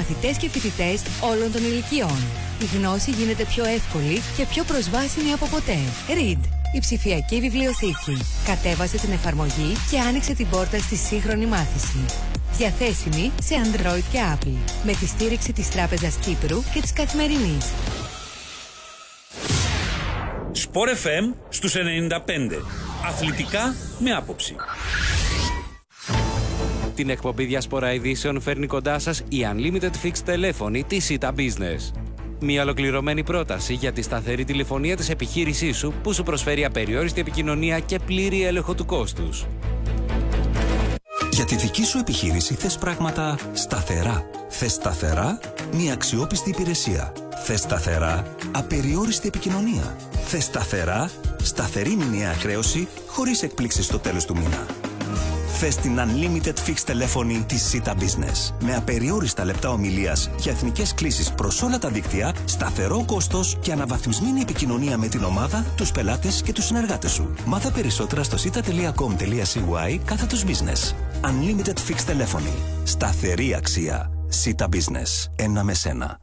μαθητές και φοιτητές όλων των ηλικιών. Η γνώση γίνεται πιο εύκολη και πιο προσβάσιμη από ποτέ. Read, η ψηφιακή βιβλιοθήκη. Κατέβασε την εφαρμογή και άνοιξε την πόρτα στη σύγχρονη μάθηση. Διαθέσιμη σε Android και Apple. Με τη στήριξη της Τράπεζας Κύπρου και της Καθημερινής. Sport FM στους 95. Αθλητικά με άποψη. Την εκπομπή Διασπορά Ειδήσεων φέρνει κοντά σας η Unlimited Fixed τηλέφωνη της Sita Business. Μια ολοκληρωμένη πρόταση για τη σταθερή τηλεφωνία της επιχείρησής σου που σου προσφέρει απεριόριστη επικοινωνία και πλήρη έλεγχο του κόστους. Για τη δική σου επιχείρηση θες πράγματα σταθερά. Θες σταθερά μια αξιόπιστη υπηρεσία. Θες σταθερά απεριόριστη επικοινωνία. Θες σταθερά σταθερή μηνιαία χρέωση χωρίς εκπλήξεις στο τέλος του μήνα. Θες την Unlimited Fixed τηλέφωνη της Sita Business με απεριόριστα λεπτά ομιλίας και εθνικές κλήσεις προς όλα τα δίκτυα, σταθερό κόστος και αναβαθμισμένη επικοινωνία με την ομάδα, τους πελάτες και τους συνεργάτες σου. Μάθε περισσότερα στο sita.com.cy/business. Unlimited Fixed τηλέφωνη. Σταθερή αξία. Sita Business. Ένα με σένα.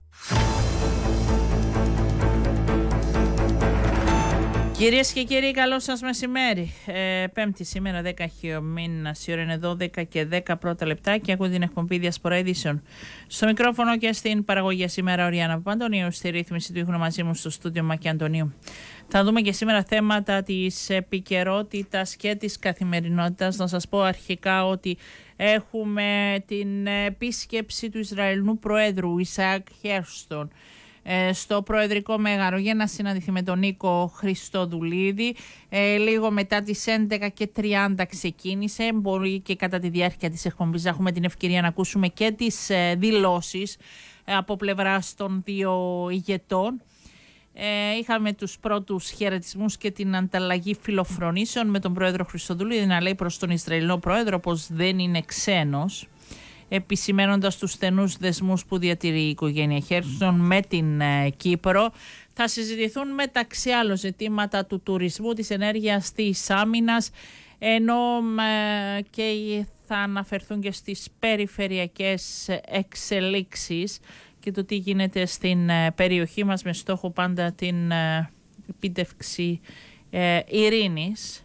Κυρίες και κύριοι, καλό σας μεσημέρι. Πέμπτη σήμερα, 10 ο μήνας, η ώρα είναι 12 και 10 πρώτα λεπτά και ακούω την εκπομπή Διασπορά Ειδήσεων. Στο μικρόφωνο και στην παραγωγή σήμερα ο Ριάννα Παπαντονίου, στη ρύθμιση του ήχου μαζί μου στο στούντιο Μακή Αντωνίου. Θα δούμε και σήμερα θέματα της επικαιρότητας και της καθημερινότητας. Να σας πω αρχικά ότι έχουμε την επίσκεψη του Ισραηλινού Προέδρου Ισαάκ Χέρστον στο Προεδρικό Μέγαρο για να συναντηθεί με τον Νίκο Χριστοδουλίδη. Λίγο μετά τις 11:30 ξεκίνησε. Μπορεί και κατά τη διάρκεια της εκπομπής να έχουμε την ευκαιρία να ακούσουμε και τις δηλώσεις από πλευράς των δύο ηγετών. Είχαμε τους πρώτους χαιρετισμούς και την ανταλλαγή φιλοφρονήσεων με τον Πρόεδρο Χριστοδουλίδη να λέει προς τον Ισραηλινό Πρόεδρο πως δεν είναι ξένος, επισημένοντας τους στενούς δεσμούς που διατηρεί η οικογένεια Χέρστον με την Κύπρο. Θα συζητηθούν μεταξύ άλλων ζητήματα του τουρισμού, της ενέργειας, της άμυνας, ενώ και θα αναφερθούν και στις περιφερειακές εξελίξεις και το τι γίνεται στην περιοχή μας με στόχο πάντα την επίτευξη ειρήνης.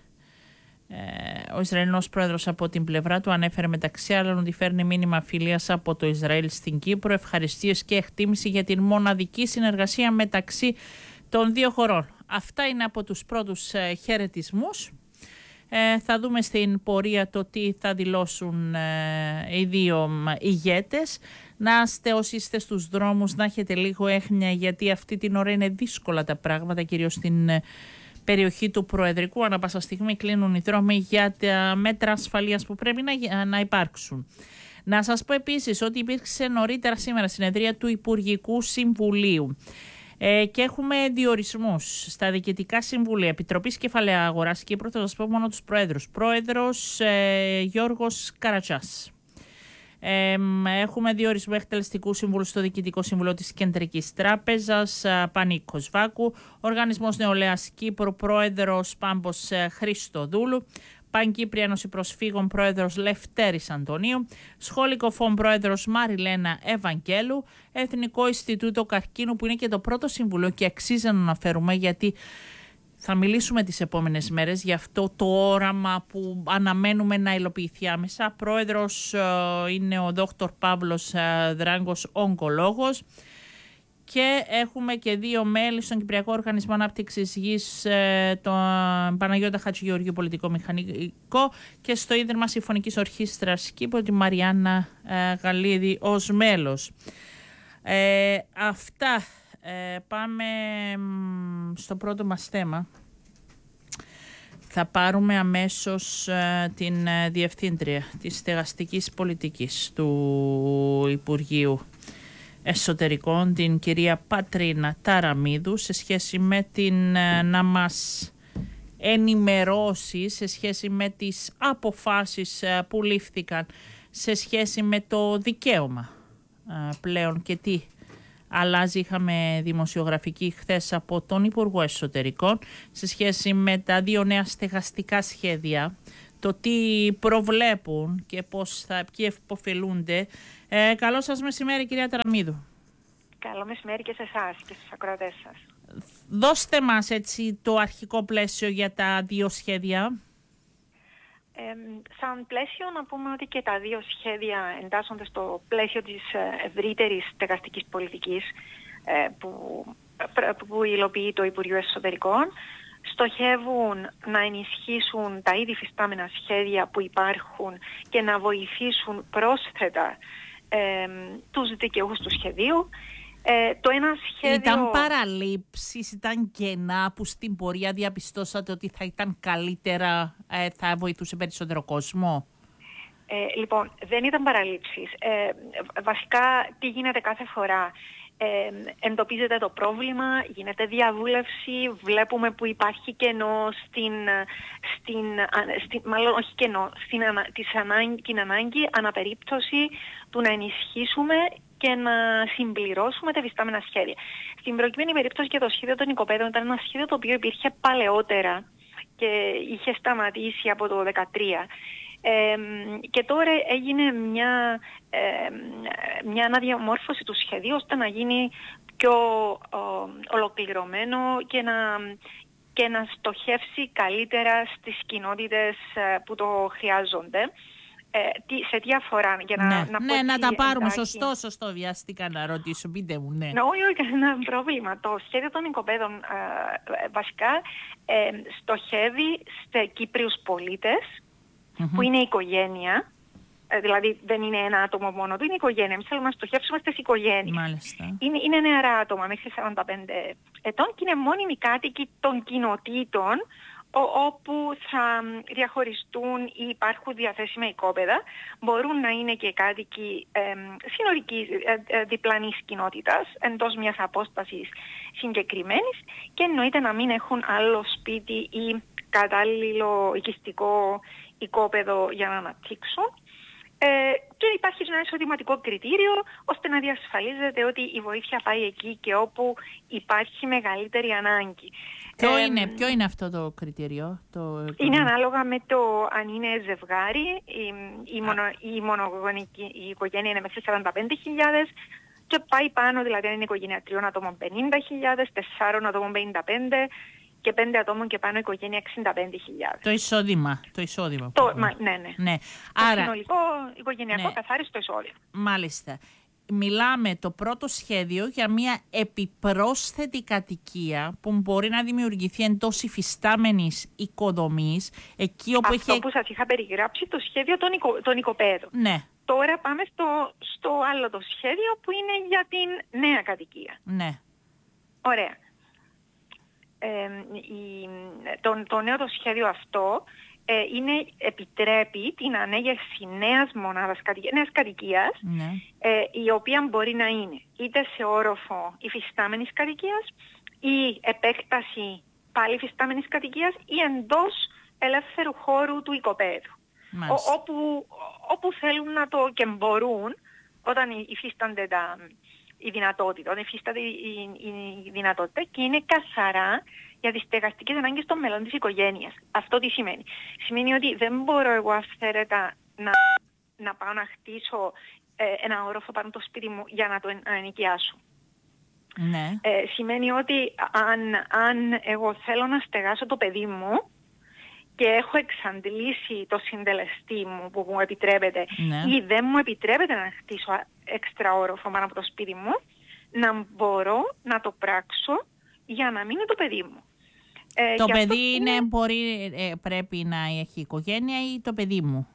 Ο Ισραηλινός Πρόεδρος από την πλευρά του ανέφερε μεταξύ άλλων ότι φέρνει μήνυμα φιλίας από το Ισραήλ στην Κύπρο, ευχαριστίες και εκτίμηση για την μοναδική συνεργασία μεταξύ των δύο χωρών. Αυτά είναι από τους πρώτους χαιρετισμούς. Θα δούμε στην πορεία το τι θα δηλώσουν οι δύο ηγέτες. Να είστε όσοι είστε στους δρόμους, να έχετε λίγο έγνοια, γιατί αυτή την ώρα είναι δύσκολα τα πράγματα, κυρίως στην περιοχή του Προεδρικού. Ανά πάσα στιγμή κλείνουν οι δρόμοι για τα μέτρα ασφαλείας που πρέπει να υπάρξουν. Να σας πω επίσης ότι υπήρξε νωρίτερα σήμερα συνεδρία του Υπουργικού Συμβουλίου και έχουμε διορισμούς στα διοικητικά συμβούλια Επιτροπής Κεφαλαίου Αγοράς Κύπρου. Θα σας πω μόνο τους πρόεδρους. Πρόεδρος Γιώργος Καρατσάς. Έχουμε διορισμό εκτελεστικού συμβούλου στο Διοικητικό Συμβουλίο της Κεντρικής Τράπεζας, Πανή Κοσβάκου. Οργανισμός Νεολαίας Κύπρου, πρόεδρος Πάμπος Χριστοδούλου. Πανκύπρια Ένωση Προσφύγων, πρόεδρος Λευτέρης Αντωνίου. Σχόλικο ΦΟΜ, πρόεδρος Μαριλένα Ευαγγέλου. Εθνικό Ινστιτούτο Καρκίνου, που είναι και το πρώτο συμβουλίο και αξίζει να αναφέρουμε, γιατί θα μιλήσουμε τις επόμενες μέρες για αυτό το όραμα που αναμένουμε να υλοποιηθεί άμεσα. Πρόεδρος είναι ο Δόκτωρ Παύλος Δράγκος, ογκολόγος. Και έχουμε και δύο μέλη στον Κυπριακό Οργανισμό Ανάπτυξης Γης, τον Παναγιώτα Χατζηγεωργίου, πολιτικό μηχανικό, και στο Ίδρυμα Συμφωνικής Ορχήστρας Κύπρου, τη Μαριάννα Γαλίδη ως μέλος. Αυτά. Πάμε στο πρώτο μας θέμα. Θα πάρουμε αμέσως την Διευθύντρια της Στεγαστικής Πολιτικής του Υπουργείου Εσωτερικών, την κυρία Πατρίνα Ταραμίδου, σε σχέση με να μας ενημερώσει σε σχέση με τις αποφάσεις που λήφθηκαν σε σχέση με το δικαίωμα πλέον και τι αλλάζει. Είχαμε δημοσιογραφική χθες από τον Υπουργό Εσωτερικών σε σχέση με τα δύο νέα στεγαστικά σχέδια, το τι προβλέπουν και πώς ποιοι επωφελούνται Καλό σας μεσημέρι, κυρία Τεραμίδου. Καλό μεσημέρι και σε εσάς και στους ακροατές σας. Δώστε μας έτσι το αρχικό πλαίσιο για τα δύο σχέδια. Σαν πλαίσιο να πούμε ότι και τα δύο σχέδια εντάσσονται στο πλαίσιο της ευρύτερης στεγαστικής πολιτικής που υλοποιεί το Υπουργείο Εσωτερικών. Στοχεύουν να ενισχύσουν τα ήδη φυστάμενα σχέδια που υπάρχουν και να βοηθήσουν πρόσθετα τους δικαιούχους του σχεδίου. Το ένα σχέδιο... Ήταν παραλήψεις, ήταν κενά που στην πορεία διαπιστώσατε ότι θα ήταν καλύτερα, θα βοηθούσε περισσότερο κόσμο? Λοιπόν, δεν ήταν παραλήψεις. Βασικά, τι γίνεται κάθε φορά? Εντοπίζεται το πρόβλημα, γίνεται διαβούλευση, βλέπουμε που υπάρχει κενό μάλλον όχι κενό, την ανάγκη αναπερίπτωση του να ενισχύσουμε και να συμπληρώσουμε τα εφιστάμενα σχέδια. Στην προκειμένη περίπτωση και το σχέδιο των οικοπαίδων ήταν ένα σχέδιο το οποίο υπήρχε παλαιότερα και είχε σταματήσει από το 2013. Και τώρα έγινε μια αναδιαμόρφωση του σχεδίου ώστε να γίνει πιο ολοκληρωμένο και να στοχεύσει καλύτερα στις κοινότητες που το χρειάζονται. Σε τι αφορά, για να τα πάρουμε. Σωστό, βιάστηκα να ρωτήσω. Πείτε μου, ναι. Όχι, κανένα πρόβλημα. Το σχέδιο των οικοπαίδων βασικά στοχεύει σε Κύπριους πολίτες, που είναι οικογένεια, δηλαδή δεν είναι ένα άτομο μόνο του, είναι οικογένεια. Εμείς θέλουμε να στοχεύσουμε στις οικογένειες. Μάλιστα. Είναι νεαρά άτομα μέχρι 45 ετών και είναι μόνιμοι κάτοικοι των κοινοτήτων όπου θα διαχωριστούν ή υπάρχουν διαθέσιμα οικόπεδα. Μπορούν να είναι και κάτοικοι συνολικής διπλανής κοινότητας εντός μιας απόστασης συγκεκριμένης και εννοείται να μην έχουν άλλο σπίτι ή κατάλληλο οικιστικό οικόπεδο για να αναπτύξουν. Και υπάρχει ένα εισοδηματικό κριτήριο ώστε να διασφαλίζεται ότι η βοήθεια πάει εκεί και όπου υπάρχει μεγαλύτερη ανάγκη. Ποιο είναι αυτό το κριτήριο? Είναι ανάλογα με το αν είναι ζευγάρι, η οικογένεια είναι μέχρι 45.000 και πάει πάνω, δηλαδή αν είναι οικογένεια 3 ατόμων 50.000, 4 ατόμων 55 και 5 ατόμων και πάνω οικογένεια 65.000. Το εισόδημα. Ναι. Άρα, το συνολικό οικογενειακό καθάριστο εισόδημα. Μάλιστα. Μιλάμε το πρώτο σχέδιο για μια επιπρόσθετη κατοικία που μπορεί να δημιουργηθεί εντός υφιστάμενης οικοδομής. Εκεί όπου αυτό που σας είχα περιγράψει, το σχέδιο των οικοπαίδων. Ναι. Τώρα πάμε στο άλλο το σχέδιο που είναι για την νέα κατοικία. Ναι. Ωραία. Το νέο το σχέδιο αυτό επιτρέπει την ανέγερση νέας κατοικίας, ναι. Η οποία μπορεί να είναι είτε σε όροφο υφιστάμενης κατοικίας ή επέκταση πάλι υφιστάμενης κατοικίας ή εντός ελεύθερου χώρου του οικοπαίδου. Όπου θέλουν να το και μπορούν όταν υφίστανται η δυνατότητα, όταν υφίσταται η δυνατότητα και είναι καθαρά για τις στεγαστικές ανάγκες των μελών της οικογένειας. Αυτό τι σημαίνει? Σημαίνει ότι δεν μπορώ εγώ αυθαίρετα να πάω να χτίσω ένα όροφο πάνω το σπίτι μου για να το ενοικιάσω. Ναι. Σημαίνει ότι αν εγώ θέλω να στεγάσω το παιδί μου και έχω εξαντλήσει το συντελεστή μου που μου επιτρέπεται, ναι, ή δεν μου επιτρέπεται να χτίσω έξτρα όροφο πάνω από το σπίτι μου, να μπορώ να το πράξω για να μείνει το παιδί μου. Το παιδί πρέπει να έχει οικογένεια ή το παιδί μου?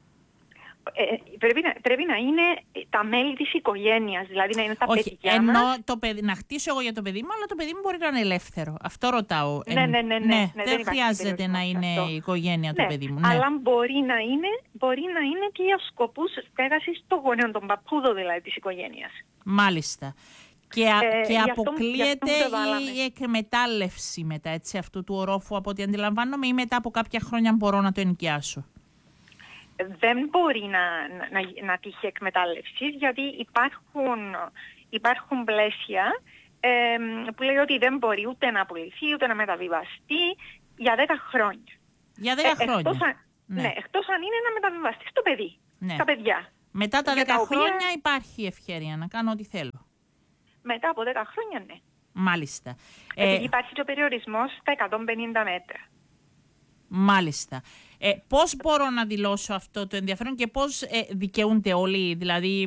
Πρέπει να είναι τα μέλη της οικογένειας, δηλαδή να είναι τα παιδιά μας. Να χτίσω εγώ για το παιδί μου, αλλά το παιδί μου μπορεί να είναι ελεύθερο. Αυτό ρωτάω. Ναι, δεν χρειάζεται να είναι η οικογένεια το παιδί μου. Ναι. Αλλά μπορεί να είναι και για σκοπούς στέγασης των γονέων, των παππούδων δηλαδή της οικογένειας. Μάλιστα. Και αποκλείεται η εκμετάλλευση μετά αυτού του ορόφου από ό,τι αντιλαμβάνομαι, ή μετά από κάποια χρόνια μπορώ να το ενοικιάσω? Δεν μπορεί να τύχει εκμετάλλευση, γιατί υπάρχουν πλαίσια που λέει ότι δεν μπορεί ούτε να απολυθεί ούτε να μεταβιβαστεί για 10 χρόνια. Για 10 χρόνια. Εκτός αν είναι να μεταβιβαστεί στο παιδί, στα παιδιά. Μετά τα 10 για τα οποία- χρόνια υπάρχει ευκαιρία να κάνω ό,τι θέλω. Μετά από 10 χρόνια, ναι. Μάλιστα. Επειδή υπάρχει και ο περιορισμός στα 150 μέτρα. Μάλιστα. Πώς μπορώ να δηλώσω αυτό το ενδιαφέρον και πώς δικαιούνται όλοι, δηλαδή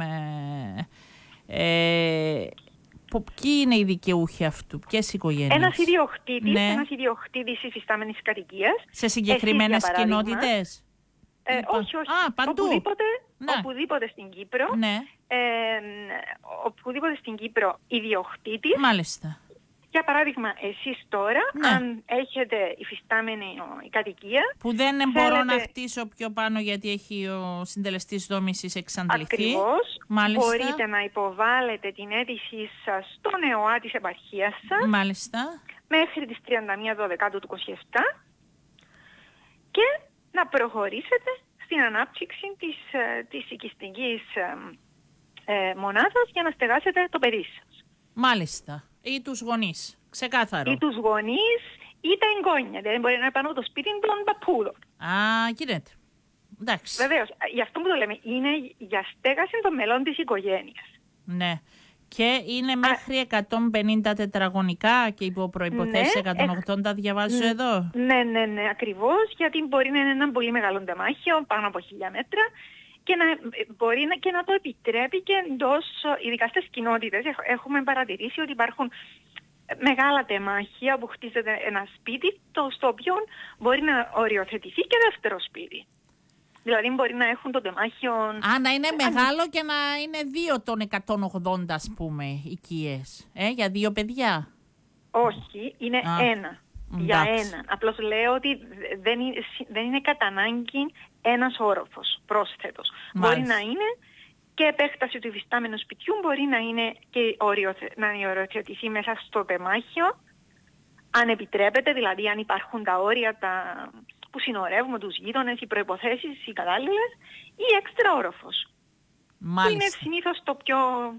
ποιοι είναι οι δικαιούχοι αυτού, ποιες οικογένειες? Ένας ιδιοκτήτης υφιστάμενης κατοικίας. Σε συγκεκριμένες Εσείς, για παράδειγμα, κοινότητες? όχι. Παντού. Οπουδήποτε στην Κύπρο. Ναι. Οπουδήποτε στην Κύπρο ιδιοκτήτης. Μάλιστα. Για παράδειγμα, εσείς τώρα, Ναι. αν έχετε υφιστάμενη κατοικία... Που δεν μπορώ θέλετε- να χτίσω πιο πάνω γιατί έχει ο συντελεστής δόμησης εξαντληθεί. Ακριβώς. Μάλιστα. Μπορείτε να υποβάλλετε την αίτησή σας στον ΕΟΑ της επαρχίας σας Μάλιστα. μέχρι τις 31 Δεκάτου του 27 και να προχωρήσετε στην ανάπτυξη της οικιστικής μονάδας για να στεγάσετε το παιδί σας. Μάλιστα. Ή τους γονείς. Ξεκάθαρο. Ή τους γονείς ή τα εγγόνια. Δηλαδή μπορεί να είναι πάνω από το σπίτι των παππούδων. Α, γίνεται. Εντάξει. Βεβαίως, γι' αυτό που το λέμε, είναι για στέγαση των μελών της οικογένειας. Ναι. Και είναι μέχρι 150 τετραγωνικά και υπό προϋποθέσεις Ναι, 180 διαβάζω εδώ. Ναι, ακριβώς, γιατί μπορεί να είναι ένα πολύ μεγάλο τεμάχιο, πάνω από 1000 μέτρα, και να μπορεί και να το επιτρέπει και εντός, ειδικά στις κοινότητες, έχουμε παρατηρήσει ότι υπάρχουν μεγάλα τεμάχια που χτίζεται ένα σπίτι, στο οποίο μπορεί να οριοθετηθεί και δεύτερο σπίτι. Δηλαδή μπορεί να έχουν το τεμάχιο... Να είναι μεγάλο και να είναι 2 των 180, ας πούμε, οικίες. Για 2 παιδιά. Όχι, είναι ένα. Για ένα. Απλώς λέω ότι δεν είναι κατά ανάγκη ένας όροφος πρόσθετος. Μάλιστα. Μπορεί να είναι και επέκταση του υφιστάμενου σπιτιού, μπορεί να είναι και να οριοθετηθεί μέσα στο τεμάχιο, αν επιτρέπεται, δηλαδή αν υπάρχουν τα όρια που συνορεύουμε τους γείτονες, οι προϋποθέσεις, οι κατάλληλες, ή έξτρα όροφος. Μάλιστα. Που είναι συνήθως το πιο...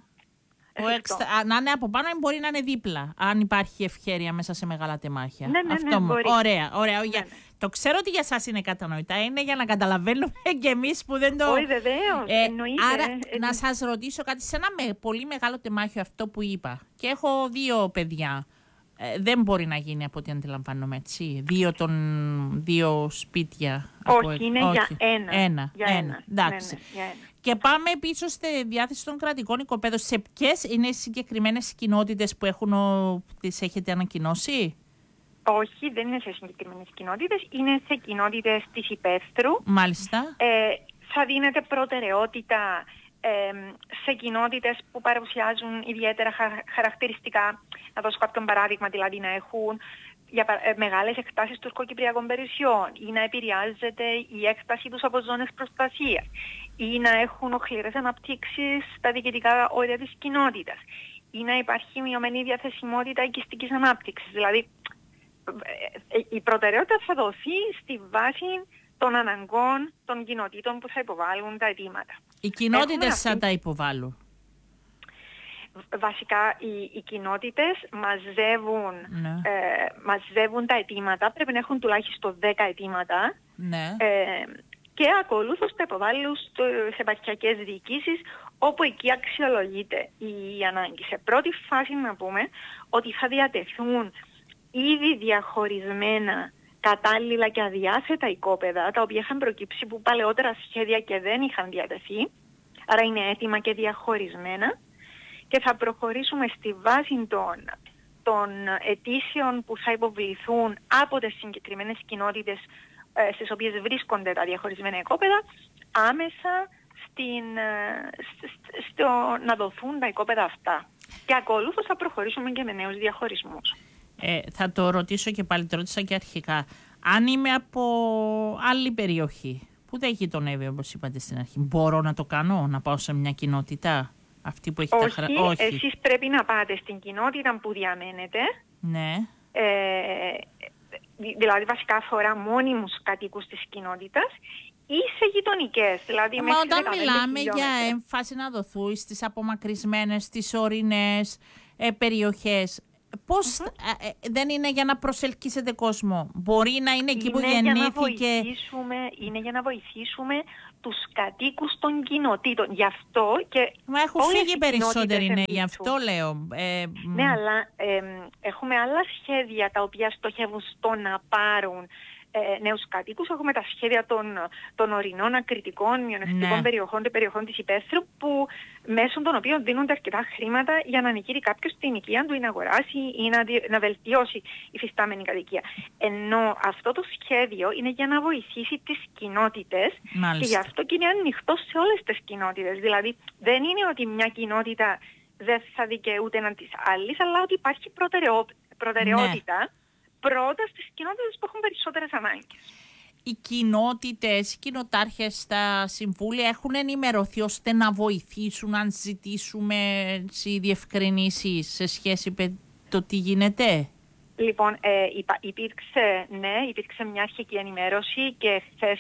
να είναι από πάνω ή μπορεί να είναι δίπλα, αν υπάρχει ευκαιρία μέσα σε μεγάλα τεμάχια. Ναι, αυτό μπορεί. Ωραία. Ναι. Το ξέρω ότι για σας είναι κατανοητά, είναι για να καταλαβαίνουμε και εμείς που δεν το... Όχι, βεβαίως, εννοείται. Άρα, να σας ρωτήσω κάτι, σε ένα πολύ μεγάλο τεμάχιο αυτό που είπα, και έχω 2 παιδιά, δεν μπορεί να γίνει από ό,τι αντιλαμβάνομαι, έτσι, 2 σπίτια. Όχι, είναι για ένα. Εντάξει. Ναι, για ένα. Και πάμε πίσω στη διάθεση των κρατικών οικοπαίδων. Σε ποιες είναι οι συγκεκριμένες κοινότητες που τις έχετε ανακοινώσει? Όχι, δεν είναι σε συγκεκριμένες κοινότητες, είναι σε κοινότητες της υπαίθρου. Μάλιστα. Θα δίνεται προτεραιότητα σε κοινότητες που παρουσιάζουν ιδιαίτερα χαρακτηριστικά. Να δώσω κάποιο παράδειγμα, δηλαδή να έχουν μεγάλες εκτάσεις τουρκοκυπριακών περιουσιών ή να επηρεάζεται η έκταση τους από ζώνες προστασίας ή να έχουν οχληρές αναπτύξεις στα διοικητικά όρια της κοινότητας ή να υπάρχει μειωμένη διαθεσιμότητα οικιστικής ανάπτυξης. Δηλαδή η προτεραιότητα θα δοθεί στη βάση των αναγκών των κοινοτήτων που θα υποβάλουν τα αιτήματα. Οι κοινότητες θα τα υποβάλουν. Βασικά οι κοινότητες μαζεύουν τα αιτήματα, πρέπει να έχουν τουλάχιστον 10 αιτήματα, ναι. Και ακολούθως τα υποβάλλουν σε επαρχιακές διοικήσεις, όπου εκεί αξιολογείται η ανάγκη. Σε πρώτη φάση να πούμε ότι θα διατεθούν ήδη διαχωρισμένα κατάλληλα και αδιάθετα οικόπεδα, τα οποία είχαν προκύψει από παλαιότερα σχέδια και δεν είχαν διατεθεί, άρα είναι έτοιμα και διαχωρισμένα. Και θα προχωρήσουμε στη βάση των αιτήσεων που θα υποβληθούν από τις συγκεκριμένες κοινότητες στις οποίες βρίσκονται τα διαχωρισμένα οικόπεδα, άμεσα να δοθούν τα οικόπεδα αυτά. Και ακολούθως θα προχωρήσουμε και με νέους διαχωρισμούς. Θα το ρωτήσω και πάλι, το ρώτησα και αρχικά. Αν είμαι από άλλη περιοχή που δεν γειτονεύει όπως είπατε στην αρχή, μπορώ να το κάνω, να πάω σε μια κοινότητα? Αυτή που έχει Όχι, εσείς πρέπει να πάτε στην κοινότητα που διαμένετε. Ναι. Δηλαδή βασικά αφορά μόνιμους κατοίκους της κοινότητας ή σε γειτονικές. Δηλαδή μα όταν μιλάμε για έμφαση να δοθούν στις απομακρυσμένες, στις ορεινές περιοχές, Πώς δεν είναι για να προσελκύσετε κόσμο? Μπορεί να είναι εκεί που γεννήθηκε. Είναι για να βοηθήσουμε τους κατοίκους των κοινοτήτων. Γι' αυτό και. Μα έχουν φύγει περισσότεροι νέοι, γι' αυτό λέω. Ναι, αλλά έχουμε άλλα σχέδια τα οποία στοχεύουν στο να πάρουν νέους κατοίκους. Έχουμε τα σχέδια των ορεινών, ακριτικών, μειονεκτικών περιοχών και περιοχών της υπαίθρου, που μέσω των οποίων δίνονται αρκετά χρήματα για να νοικιάσει κάποιος την οικία του ή να αγοράσει ή να βελτιώσει η φυστάμενη κατοικία. Ενώ αυτό το σχέδιο είναι για να βοηθήσει τις κοινότητες. Μάλιστα. Και γι' αυτό και είναι ανοιχτό σε όλες τις κοινότητες. Δηλαδή δεν είναι ότι μια κοινότητα δεν θα δικαιούται έναν της άλλης, αλλά ότι υπάρχει προτεραιότητα. Ναι. Πρώτα στις κοινότητες που έχουν περισσότερες ανάγκες. Οι κοινότητες, οι κοινοτάρχες στα συμβούλια έχουν ενημερωθεί ώστε να βοηθήσουν αν ζητήσουμε διευκρινήσεις σε σχέση με το τι γίνεται? Λοιπόν, υπήρξε μια αρχική ενημέρωση και χθες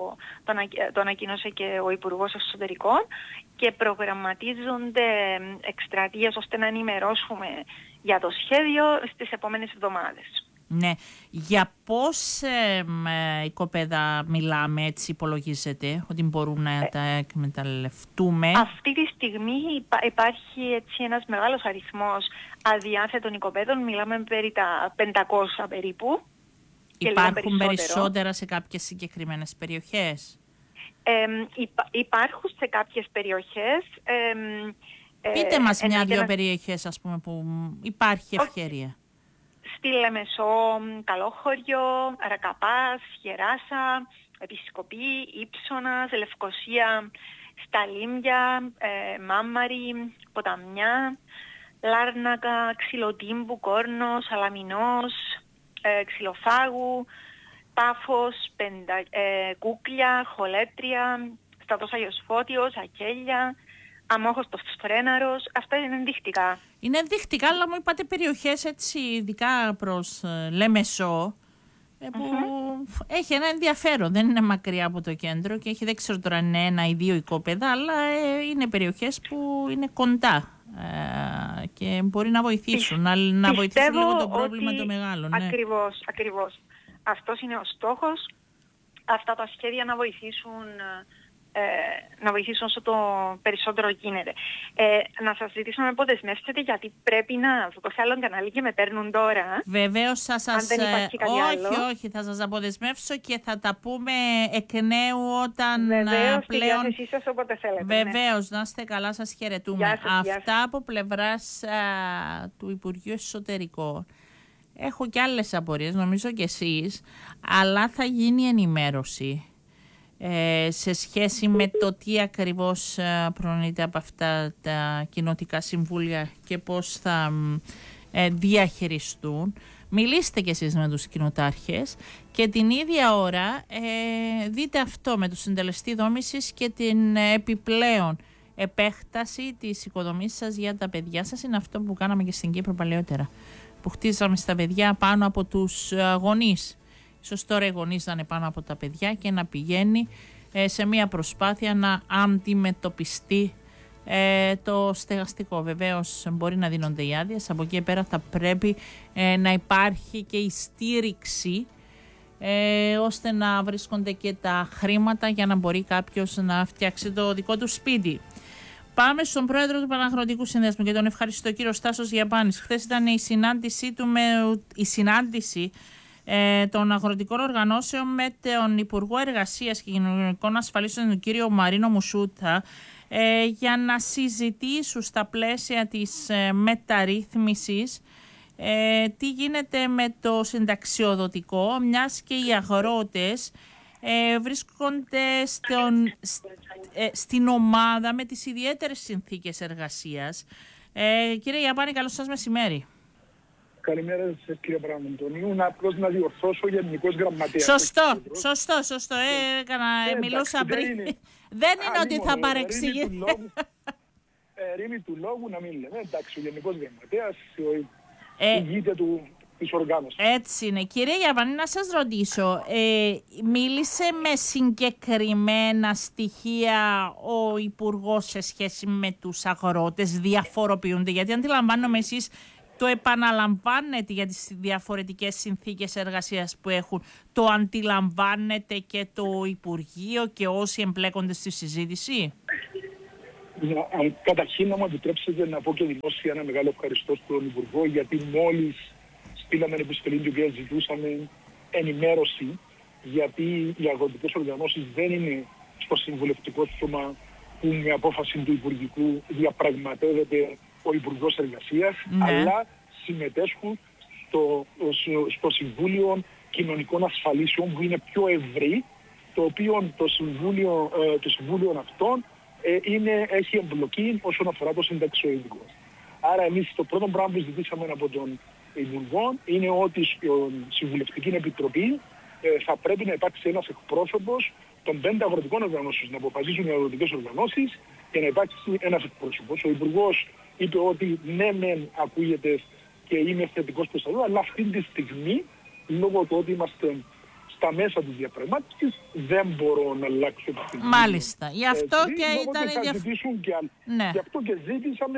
το ανακοίνωσε και ο Υπουργός Εσωτερικών, και προγραμματίζονται εκστρατείες ώστε να ενημερώσουμε για το σχέδιο στις επόμενες εβδομάδες. Ναι. Για πώς οικόπεδα μιλάμε, έτσι υπολογίζετε ότι μπορούν να τα εκμεταλλευτούμε? Αυτή τη στιγμή υπάρχει έτσι ένας μεγάλος αριθμός αδιάθετων οικοπαίδων. Μιλάμε περί τα 500 περίπου. Υπάρχουν περισσότερα σε κάποιες συγκεκριμένες περιοχές? Υπάρχουν σε κάποιες περιοχές. Πείτε μας μια-δυο περιοχές, ας πούμε, που υπάρχει ευκαιρία. Στη Λεμεσό, Καλόχωριο, Ρακαπάς, Γεράσα, Επισκοπή, Ήψωνας, Λευκοσία, Σταλίμια, Μάμαρη, Ποταμιά, Λάρνακα, Ξυλοτύμπου, Κόρνος, Αλαμινός, Ξυλοφάγου, Πάφος, Κούκλια, Χολέτρια, Στρατός Άγιος Φώτιος, Ακέλια, Αμόχωστος Φρέναρος. Αυτά είναι ενδεικτικά. Είναι ενδεικτικά, αλλά μου είπατε περιοχές έτσι ειδικά προς Λεμεσό, που έχει ένα ενδιαφέρον. Δεν είναι μακριά από το κέντρο και έχει, δεν ξέρω τώρα αν είναι 1 ή 2 οικόπεδα, αλλά είναι περιοχές που είναι κοντά και μπορεί να βοηθήσουν, να βοηθήσουν λίγο το πρόβλημα το μεγάλο. Ναι. Ακριβώς. Αυτός είναι ο στόχος. Αυτά τα σχέδια να βοηθήσουν όσο το περισσότερο γίνεται. Να σας ζητήσω να με αποδεσμεύσετε, γιατί πρέπει να δω το άλλο κανάλι και με παίρνουν τώρα. Βεβαίως θα σας... Όχι, θα σας αποδεσμεύσω και θα τα πούμε εκ νέου όταν βεβαίως, πλέον... Στη διάθεσή σας όποτε θέλετε. Βεβαίως, να είστε καλά, σας χαιρετούμε. Αυτά από πλευράς του Υπουργείου Εσωτερικών. Έχω και άλλες απορίες, νομίζω και εσείς, αλλά θα γίνει ενημέρωση σε σχέση με το τι ακριβώς προνοείται από αυτά τα κοινοτικά συμβούλια και πώς θα διαχειριστούν. Μιλήστε κι εσείς με τους κοινοτάρχες και την ίδια ώρα δείτε αυτό με τους συντελεστή δόμησης και την επιπλέον επέκταση της οικοδομής σας για τα παιδιά σας. Είναι αυτό που κάναμε και στην Κύπρο παλαιότερα, που χτίζαμε στα παιδιά πάνω από τους γονείς. Ίσως τώρα οι γονείς να είναι πάνω από τα παιδιά και να πηγαίνει σε μια προσπάθεια να αντιμετωπιστεί το στεγαστικό. Βεβαίως μπορεί να δίνονται οι άδειες, από εκεί πέρα θα πρέπει να υπάρχει και η στήριξη ώστε να βρίσκονται και τα χρήματα για να μπορεί κάποιος να φτιάξει το δικό του σπίτι. Πάμε στον πρόεδρο του Παναγροτικού Συνδέσμου και τον ευχαριστώ, κύριο Στάσος Γιαπάνης. Χθες ήταν η συνάντησή του η συνάντηση των αγροτικών οργανώσεων με τον Υπουργό Εργασίας και Κοινωνικών Ασφαλίσεων, τον κύριο Μαρίνο Μουσούτα, για να συζητήσουν στα πλαίσια της μεταρρύθμισης τι γίνεται με το συνταξιοδοτικό, μιας και οι αγρότες βρίσκονται στην ομάδα με τις ιδιαίτερες συνθήκες εργασίας. Κύριε Γιαπάνη, καλώς σας μεσημέρι. Καλημέρα σας, κύριε Παραμοντονίου. Απλώς να διορθώσω, Γενικός Γραμματέας. Σωστό. Μιλούσα πριν. Δεν είναι ότι θα παρεξηγεί. Ρήμη του λόγου να μην λέμε. Εντάξει, ο Γενικός Γραμματέας ηγείται της οργάνωσης. Έτσι είναι. Κύριε Γιαπάνη, να σας ρωτήσω, μίλησε με συγκεκριμένα στοιχεία ο Υπουργός σε σχέση με τους αγρότες, διαφοροποιούνται? Γιατί αντιλαμβάνομαι εσείς Το επαναλαμβάνεται για τις διαφορετικές συνθήκες εργασίας που έχουν. Το αντιλαμβάνεται και το Υπουργείο και όσοι εμπλέκονται στη συζήτηση. Καταρχήν, να μου επιτρέψετε να πω και δημόσια ένα μεγάλο ευχαριστώ στον Υπουργό, γιατί μόλις στείλαμε επιστολή την οποία ζητούσαμε ενημέρωση, γιατί οι αγροτικές οργανώσεις δεν είναι στο συμβουλευτικό σώμα που με απόφαση του Υπουργικού διαπραγματεύεται ο Υπουργός Εργασίας, αλλά συμμετέσχουν στο Συμβούλιο Κοινωνικών Ασφαλίσεων, που είναι πιο ευρύ, το οποίο το Συμβούλιο αυτών έχει εμπλοκή όσον αφορά το συνταξιοδοτικό. Άρα εμείς το πρώτο πράγμα που ζητήσαμε από τον Υπουργό είναι ότι στην Συμβουλευτική Επιτροπή θα πρέπει να υπάρξει ένας εκπρόσωπος των 5 αγροτικών οργανώσεων, να αποφασίσουν οι αγροτικές οργανώσεις και να υπάρξει ένας εκπρόσωπος. Ο Υπουργός είπε ότι ναι, μεν ακούγεται και είμαι θετικός προς αυτό, αλλά αυτή τη στιγμή, λόγω του ότι είμαστε στα μέσα της διαπραγμάτευσης, δεν μπορώ να αλλάξω αυτή τη Μάλιστα. Γι' αυτό και ήταν Γι' αυτό και ζήτησαμε,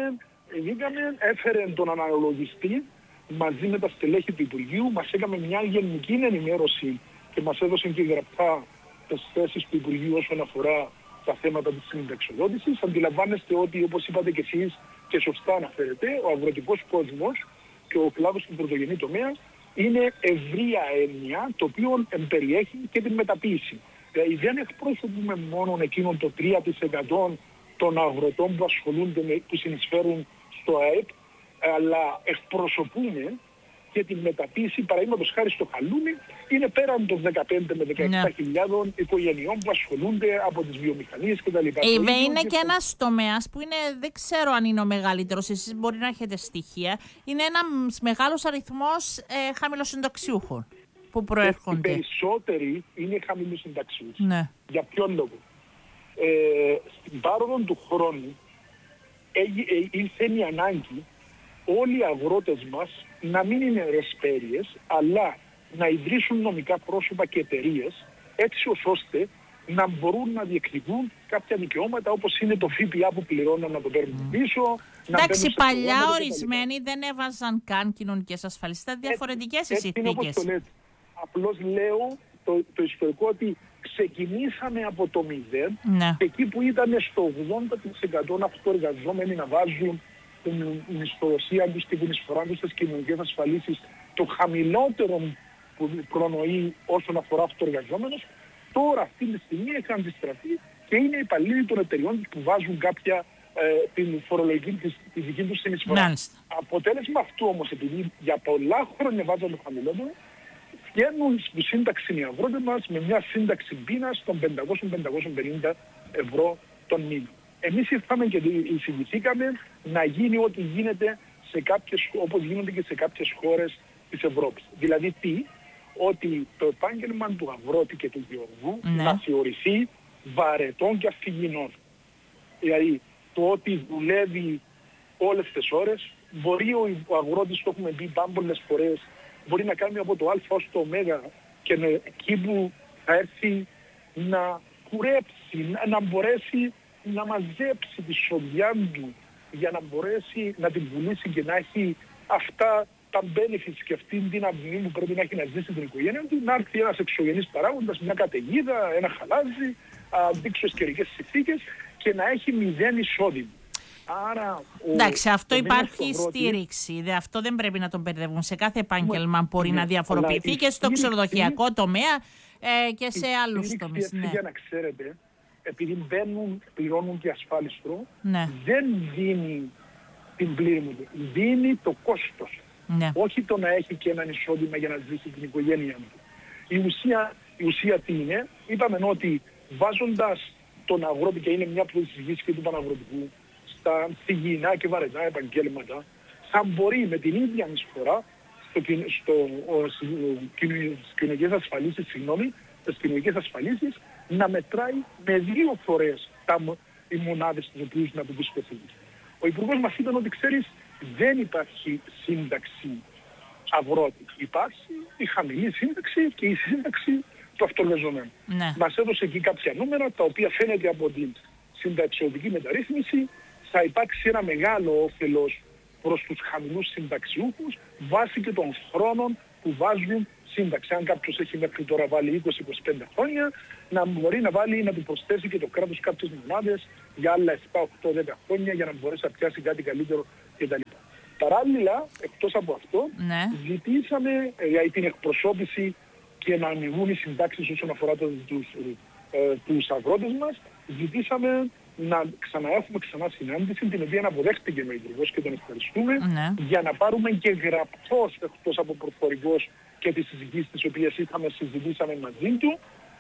έφερε τον αναλογιστή μαζί με τα στελέχη του Υπουργείου, μας έκαμε μια γενική ενημέρωση και μας έδωσε και γραπτά τις θέσεις του Υπουργείου όσον αφορά τα θέματα της συνταξιοδότησης. Αντιλαμβάνεστε ότι, όπως είπατε και εσείς και σωστά αναφέρετε, ο αγροτικός κόσμος και ο κλάδος του πρωτογενή τομέα είναι ευρεία έννοια, το οποίο περιέχει και την μεταποίηση. Δηλαδή δεν εκπροσωπούμε μόνο εκείνον το 3% των αγροτών που ασχολούνται, που συνεισφέρουν στο ΑΕΠ, αλλά εκπροσωπούμε και την μεταποίηση, παραδείγματος χάρη στο χαλούμι, είναι πέραν των 15 με 17.000 οικογενειών που ασχολούνται από τις βιομηχανίες κτλ. Είναι και ένας τομέας που είναι, δεν ξέρω αν είναι ο μεγαλύτερος, εσείς μπορεί να έχετε στοιχεία, είναι ένας μεγάλος αριθμός χαμηλοσυνταξιούχων που προέρχονται. Οι περισσότεροι είναι χαμηλοσυνταξιούχοι. Ναι. Για ποιον λόγο? Στην πάροδο του χρόνου ήρθε η ανάγκη όλοι οι αγρότες μας να μην είναι ρεσπέριες, αλλά να ιδρύσουν νομικά πρόσωπα και εταιρείες, έτσι ώστε να μπορούν να διεκδικούν κάποια δικαιώματα, όπως είναι το ΦΠΑ που πληρώνουν να το παίρνουν πίσω. Εντάξει, παλιά ορισμένοι δεν έβαζαν καν κοινωνικές ασφαλίσεις. Ήταν διαφορετικές οι συνθήκες. Απλώς λέω το ιστορικό ότι ξεκινήσαμε από το 0, ναι. Και εκεί που ήταν στο 80% αυτοεργαζόμενοι να βάζουν την μισθοδοσία τους και την εισφορά τους στις κοινωνικές ασφαλίσεις, το χαμηλότερο που προνοεί όσον αφορά αυτοεργαζόμενος, τώρα αυτή τη στιγμή έχει αντιστραφεί και είναι υπαλλήλοι των εταιριών που βάζουν κάποια την φορολογική τη δική τους συνεισφορά. Αποτέλεσμα αυτού όμως, επειδή για πολλά χρόνια βάζουν το χαμηλότερο, βγαίνουν στη σύνταξη οι αγρότες μας με μια σύνταξη πείνας των 500-550 ευρώ τον μήνα. Εμείς ήρθαμε και εισηγηθήκαμε να γίνει ό,τι γίνεται όπως γίνονται και σε κάποιες χώρες της Ευρώπης. Δηλαδή τι? Ότι το επάγγελμα του αγρότη και του γεωργού να θεωρηθεί βαρετών και αφηγηνών. Δηλαδή το ότι δουλεύει όλες τις ώρες, μπορεί ο αγρότης, το έχουμε πει πάμπολες φορές, μπορεί να κάνει από το α ως το ω και εκεί που θα έρθει να κουρέψει, να μπορέσει να μαζέψει τη σοδιά του για να μπορέσει να την πουλήσει και να έχει αυτά τα benefits και αυτή την αυμηνή που πρέπει να έχει να ζήσει την οικογένεια του, να έρθει ένας εξωγενής παράγοντας, μια καταιγίδα, ένα χαλάζι, αντίξωες καιρικές συνθήκες και να έχει 0 εισόδημα. Άρα, εντάξει, αυτό υπάρχει στήριξη. Αυτό δεν πρέπει να τον μπερδεύουν. Σε κάθε επάγγελμα μπορεί να διαφοροποιηθεί και στο ξενοδοχειακό τομέα και σε άλλους τομείς. Για να ξέρετε, επειδή πληρώνουν και ασφάλιστρο, δεν δίνει την πλήρη μου, δίνει το κόστος. Όχι το να έχει και έναν εισόδημα για να ζήσει την οικογένεια του. Η ουσία τι είναι? Είπαμε ότι βάζοντας τον αγρότη, και είναι μια από τις συζητήσεις και του παναγροτικού, στα υγιεινά και βαρετά επαγγέλματα, θα μπορεί με την ίδια εισφορά στις κοινωνικές ασφαλίσεις να μετράει με 2 φορές οι μονάδες τις οποίες να του πιστωθεί. Ο Υπουργός μας είπε ότι ξέρεις, δεν υπάρχει σύνταξη αγρότη. Υπάρχει η χαμηλή σύνταξη και η σύνταξη του αυτοεργαζομένου. Μας έδωσε εκεί κάποια νούμερα, τα οποία φαίνεται από την συνταξιοδοτική μεταρρύθμιση θα υπάρξει ένα μεγάλο όφελος προς τους χαμηλούς συνταξιούχους βάσει και των χρόνων που βάζουν σύνταξη. Αν κάποιος έχει μέχρι τώρα βάλει 20-25 χρόνια, να μπορεί να βάλει, να του προσθέσει και το κράτος κάποιες μονάδες για άλλα 7-8-10 χρόνια για να μπορέσει να πιάσει κάτι καλύτερο κτλ. Παράλληλα, εκτός από αυτό, ζητήσαμε για την εκπροσώπηση και να ανοιγούν οι συντάξεις όσον αφορά τους αγρότες μας, ζητήσαμε να ξαναέχουμε συνάντηση, την οποία αποδέχτηκε ο Υπουργός και τον ευχαριστούμε, για να πάρουμε και γραπτός, εκτός από προφορικός, και τις συζητήσεις τις οποίες συζητήσαμε μαζί του,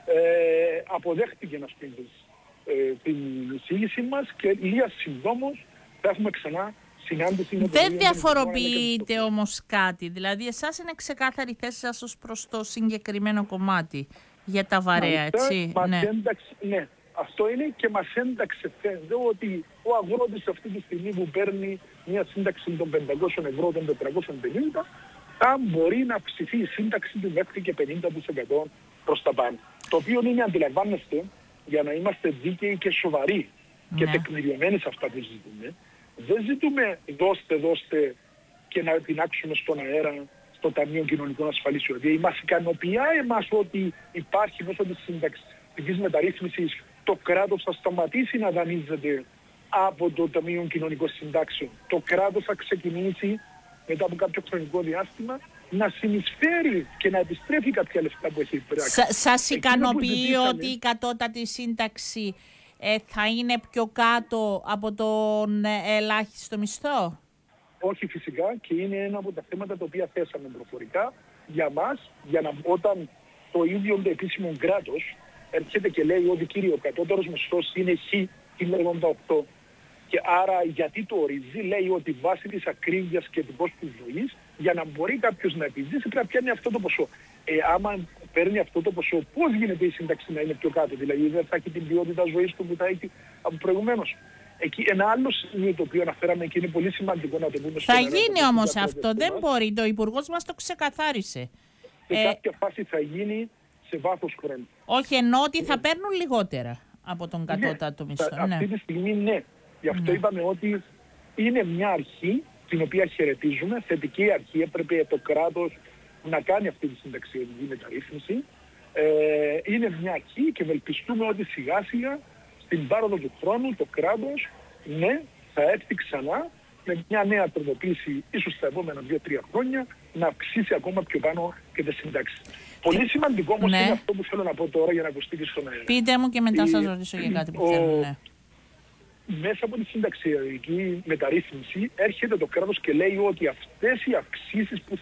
αποδέχτηκε να σπίτι την εισήγηση μας και λίγα συντόμως θα έχουμε ξανά συνάντηση. Δεν διαφοροποιείται όμως κάτι, δηλαδή εσάς είναι ξεκάθαρη η θέση σας ως προς το συγκεκριμένο κομμάτι για τα βαρέα, έτσι. Ναι. Αυτό είναι και μας ένταξε φαίνεται ότι ο αγρότης αυτή τη στιγμή που παίρνει μια σύνταξη των 500 ευρώ, των 450, θα μπορεί να αυξηθεί η σύνταξη του μέχρι και 50% προς τα πάνω. Το οποίο είναι, αντιλαμβάνεστε, για να είμαστε δίκαιοι και σοβαροί και τεκμηριωμένοι σε αυτά που ζητούμε. Δεν ζητούμε δώστε και να πεινάξουμε στον αέρα στο Ταμείο Κοινωνικών Ασφαλίσεων. Δηλαδή μας ικανοποιεί εμάς ότι υπάρχει μέσω της συνταξικής μεταρρύθμισης το κράτος θα σταματήσει να δανείζεται από το Ταμείο Κοινωνικών Συντάξεων. Το κράτος θα ξεκινήσει μετά από κάποιο χρονικό διάστημα να συνεισφέρει και να επιστρέφει κάποια λεφτά που έχει πράξει. Σας ικανοποιεί ότι η κατώτατη σύνταξη θα είναι πιο κάτω από τον ελάχιστο μισθό? Όχι φυσικά, και είναι ένα από τα θέματα τα οποία θέσαμε προφορικά για μας, για να, όταν το ίδιο το επίσημο κράτος έρχεται και λέει ότι κύριε ο κατώτερος μισθός είναι Χ88 και άρα γιατί το ορίζει, λέει ότι βάσει της ακρίβειας και του κόστου ζωής, για να μπορεί κάποιος να επιζήσει πρέπει να πιάνει αυτό το ποσό. Άμα παίρνει αυτό το ποσό, πώς γίνεται η σύνταξη να είναι πιο κάτω? Δηλαδή δεν θα έχει την ποιότητα ζωής του που θα έχει από προηγουμένως. Εκεί, ένα άλλο σημείο το οποίο αναφέραμε και είναι πολύ σημαντικό να το πούμε. Θα γίνει όμως αυτό, δεν μπορεί. Το Υπουργός μας το ξεκαθάρισε. Σε κάποια φάση θα γίνει σε βάθος χρόνου. Όχι, εννοώ ότι θα παίρνουν λιγότερα από τον κατώτατο μισθό. Αυτή τη στιγμή ναι. Γι' αυτό είπαμε ότι είναι μια αρχή την οποία χαιρετίζουμε, θετική αρχή. Έπρεπε το κράτος να κάνει αυτή τη συνταξιωτική μεταρρύθμιση. Είναι μια αρχή και ευελπιστούμε ότι σιγά σιγά στην πάροδο του χρόνου το κράτος θα έρθει ξανά με μια νέα τροποποίηση, ίσως τα επόμενα 2-3 χρόνια, να αυξήσει ακόμα πιο πάνω και τις συντάξεις. Πολύ σημαντικό όμως είναι αυτό που θέλω να πω τώρα για να ακουστεί και στον αέρα. Πείτε μου και μετά σας ρωτήσω για κάτι που θέλω. Μέσα από τη συνταξιωτική μεταρρύθμιση έρχεται το κράτος και λέει ότι αυτές οι αυξήσεις που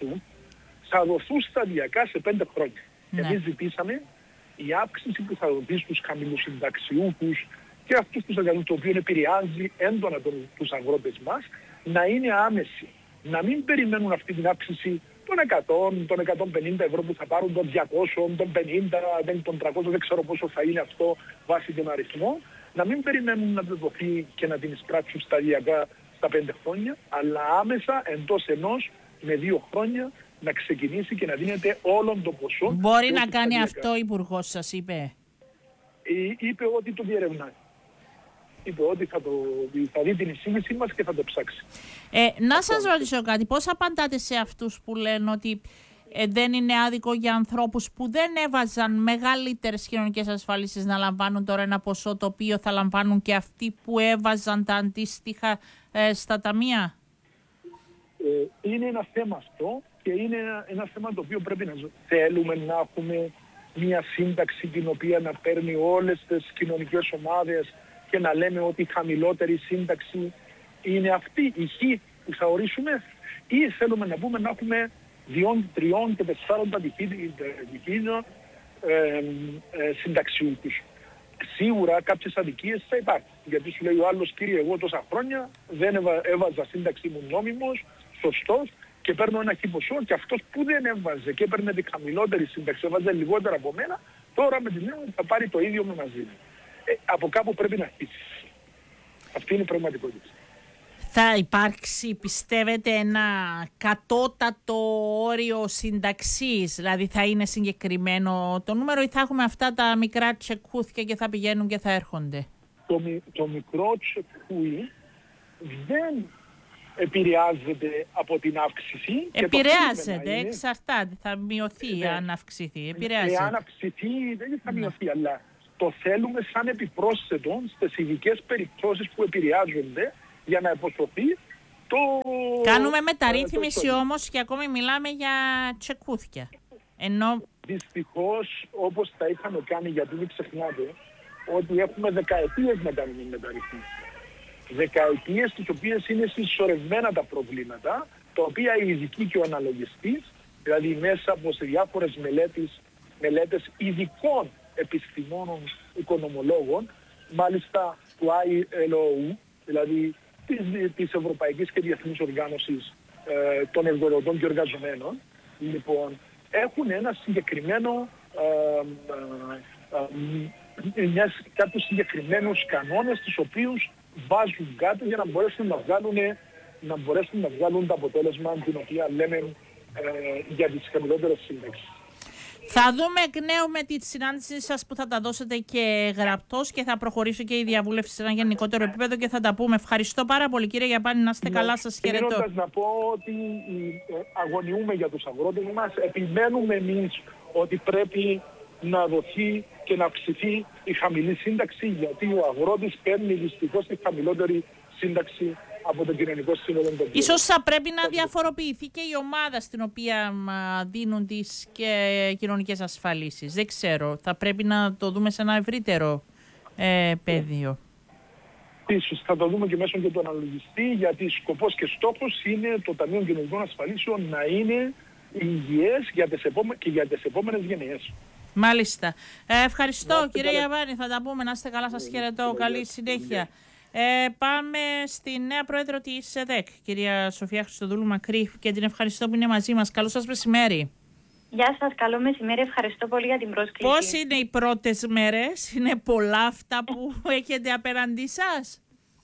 θα δοθούν σταδιακά σε 5 χρόνια. Εμείς ζητήσαμε η αύξηση που θα δοθεί στους χαμηλούς συνταξιούχους και αυτούς τους εργαζομένους, το οποίο επηρεάζει έντονα τους αγρότες μας, να είναι άμεση. Να μην περιμένουν αυτή την αύξηση των 100, των 150 ευρώ που θα πάρουν, των 200, των 50, των 300, δεν ξέρω πόσο θα είναι αυτό βάσει τον αριθμό. Να μην περιμένουν να δοθεί και να την εισπράξουν σταδιακά στα 5 χρόνια, αλλά άμεσα εντός 1 με 2 χρόνια να ξεκινήσει και να δίνεται όλον το ποσό. Μπορεί να κάνει αυτό ο Υπουργός, σας είπε? Είπε ότι το διερευνάει. Είπε ότι θα δει την εισήγησή μας και θα το ψάξει. Να σας ρωτήσω κάτι. Πώς απαντάτε σε αυτούς που λένε ότι δεν είναι άδικο για ανθρώπους που δεν έβαζαν μεγαλύτερες κοινωνικές ασφαλίσεις να λαμβάνουν τώρα ένα ποσό το οποίο θα λαμβάνουν και αυτοί που έβαζαν τα αντίστοιχα στα ταμεία? Είναι ένα θέμα αυτό και είναι ένα θέμα το οποίο πρέπει να θέλουμε να έχουμε μια σύνταξη την οποία να παίρνει όλες τις κοινωνικές ομάδες και να λέμε ότι η χαμηλότερη σύνταξη είναι αυτή η Χ που θα ορίσουμε, ή θέλουμε να πούμε να έχουμε 2, 3 και 4 αντικείμενα συνταξιούχους. Σίγουρα κάποιες αδικίες θα υπάρχουν. Γιατί σου λέει ο άλλος, κύριε, εγώ τόσα χρόνια δεν έβαζα σύνταξη μου νόμιμος, σωστός, και παίρνω ένα χι ποσό, και αυτός που δεν έβαζε και έπαιρνε τη χαμηλότερη σύνταξη, έβαζε λιγότερα από μένα, τώρα με την νέα θα πάρει το ίδιο με μαζί μου. Από κάπου πρέπει να αρχίσει. Αυτή είναι η πραγματικότητα. Θα υπάρξει, πιστεύετε, ένα κατώτατο όριο συνταξής, δηλαδή θα είναι συγκεκριμένο το νούμερο, ή θα έχουμε αυτά τα μικρά τσεκούθια και θα πηγαίνουν και θα έρχονται? Το μικρό τσεκούι δεν επηρεάζεται από την αύξηση. Επηρεάζεται, εξαρτάται, θα μειωθεί αν αυξηθεί. Επηρεάζεται. Αν αυξηθεί δεν θα μειωθεί, αλλά το θέλουμε σαν επιπρόσθετο στις ειδικές περιπτώσεις που επηρεάζονται για να υποσχεθεί το... Κάνουμε μεταρρύθμιση όμως και ακόμη μιλάμε για τσεκούθια. Ενώ... Δυστυχώς, όπως τα είχαμε κάνει, γιατί μην ξεχνάτε ότι έχουμε δεκαετίες να κάνουμε μεταρρυθμίσεις. Δεκαετίες τις οποίες είναι συσσωρευμένα τα προβλήματα, τα οποία οι ειδικοί και ο αναλογιστής, δηλαδή μέσα από σε διάφορες μελέτες ειδικών επιστημόνων οικονομολόγων, μάλιστα του ILO, δηλαδή της Ευρωπαϊκής και Διεθνής Οργάνωσης των Εργοδοτών και Εργαζομένων, λοιπόν, έχουν ένα συγκεκριμένο κάποιους συγκεκριμένους κανόνες τους οποίους βάζουν κάτω για να μπορέσουν να βγάλουν το αποτέλεσμα την οποία λέμε για τις χαμηλότερες σύνταξεις. Θα δούμε εκ νέου με τη συνάντησή σας που θα τα δώσετε και γραπτός και θα προχωρήσει και η διαβούλευση σε ένα γενικότερο επίπεδο και θα τα πούμε. Ευχαριστώ πάρα πολύ κύριε Γιαπάνη, να είστε καλά, σας χαιρετώ. Κλείνοντας να πω ότι αγωνιούμε για τους αγρότες μας, επιμένουμε εμείς ότι πρέπει να δοθεί και να αυξηθεί η χαμηλή σύνταξη, γιατί ο αγρότης παίρνει δυστυχώς τη χαμηλότερη σύνταξη από το κοινωνικό σύνολο των οποίων. Ίσως θα πρέπει να διαφοροποιηθεί και η ομάδα στην οποία δίνουν τις και κοινωνικές ασφαλίσεις. Δεν ξέρω. Θα πρέπει να το δούμε σε ένα ευρύτερο πεδίο. Ίσως θα το δούμε και μέσω και του αναλογιστή, γιατί σκοπός και στόχος είναι το Ταμείο Κοινωνικών Ασφαλίσεων να είναι υγιές και για τις επόμενες γενιές. Μάλιστα. Ευχαριστώ κύριε Γιαβάνη. Θα τα πούμε. Να είστε καλά. Σας χαιρετώ. Καλή συνέχεια. Πάμε στη νέα πρόεδρο της ΕΔΕΚ, κυρία Σοφία Χριστοδούλου Μακρύ, και την ευχαριστώ που είναι μαζί μας. Καλό σας μεσημέρι. Γεια σας, καλό μεσημέρι. Ευχαριστώ πολύ για την πρόσκληση. Πώς είναι οι πρώτες μέρες, είναι πολλά αυτά που έχετε απέναντί σας?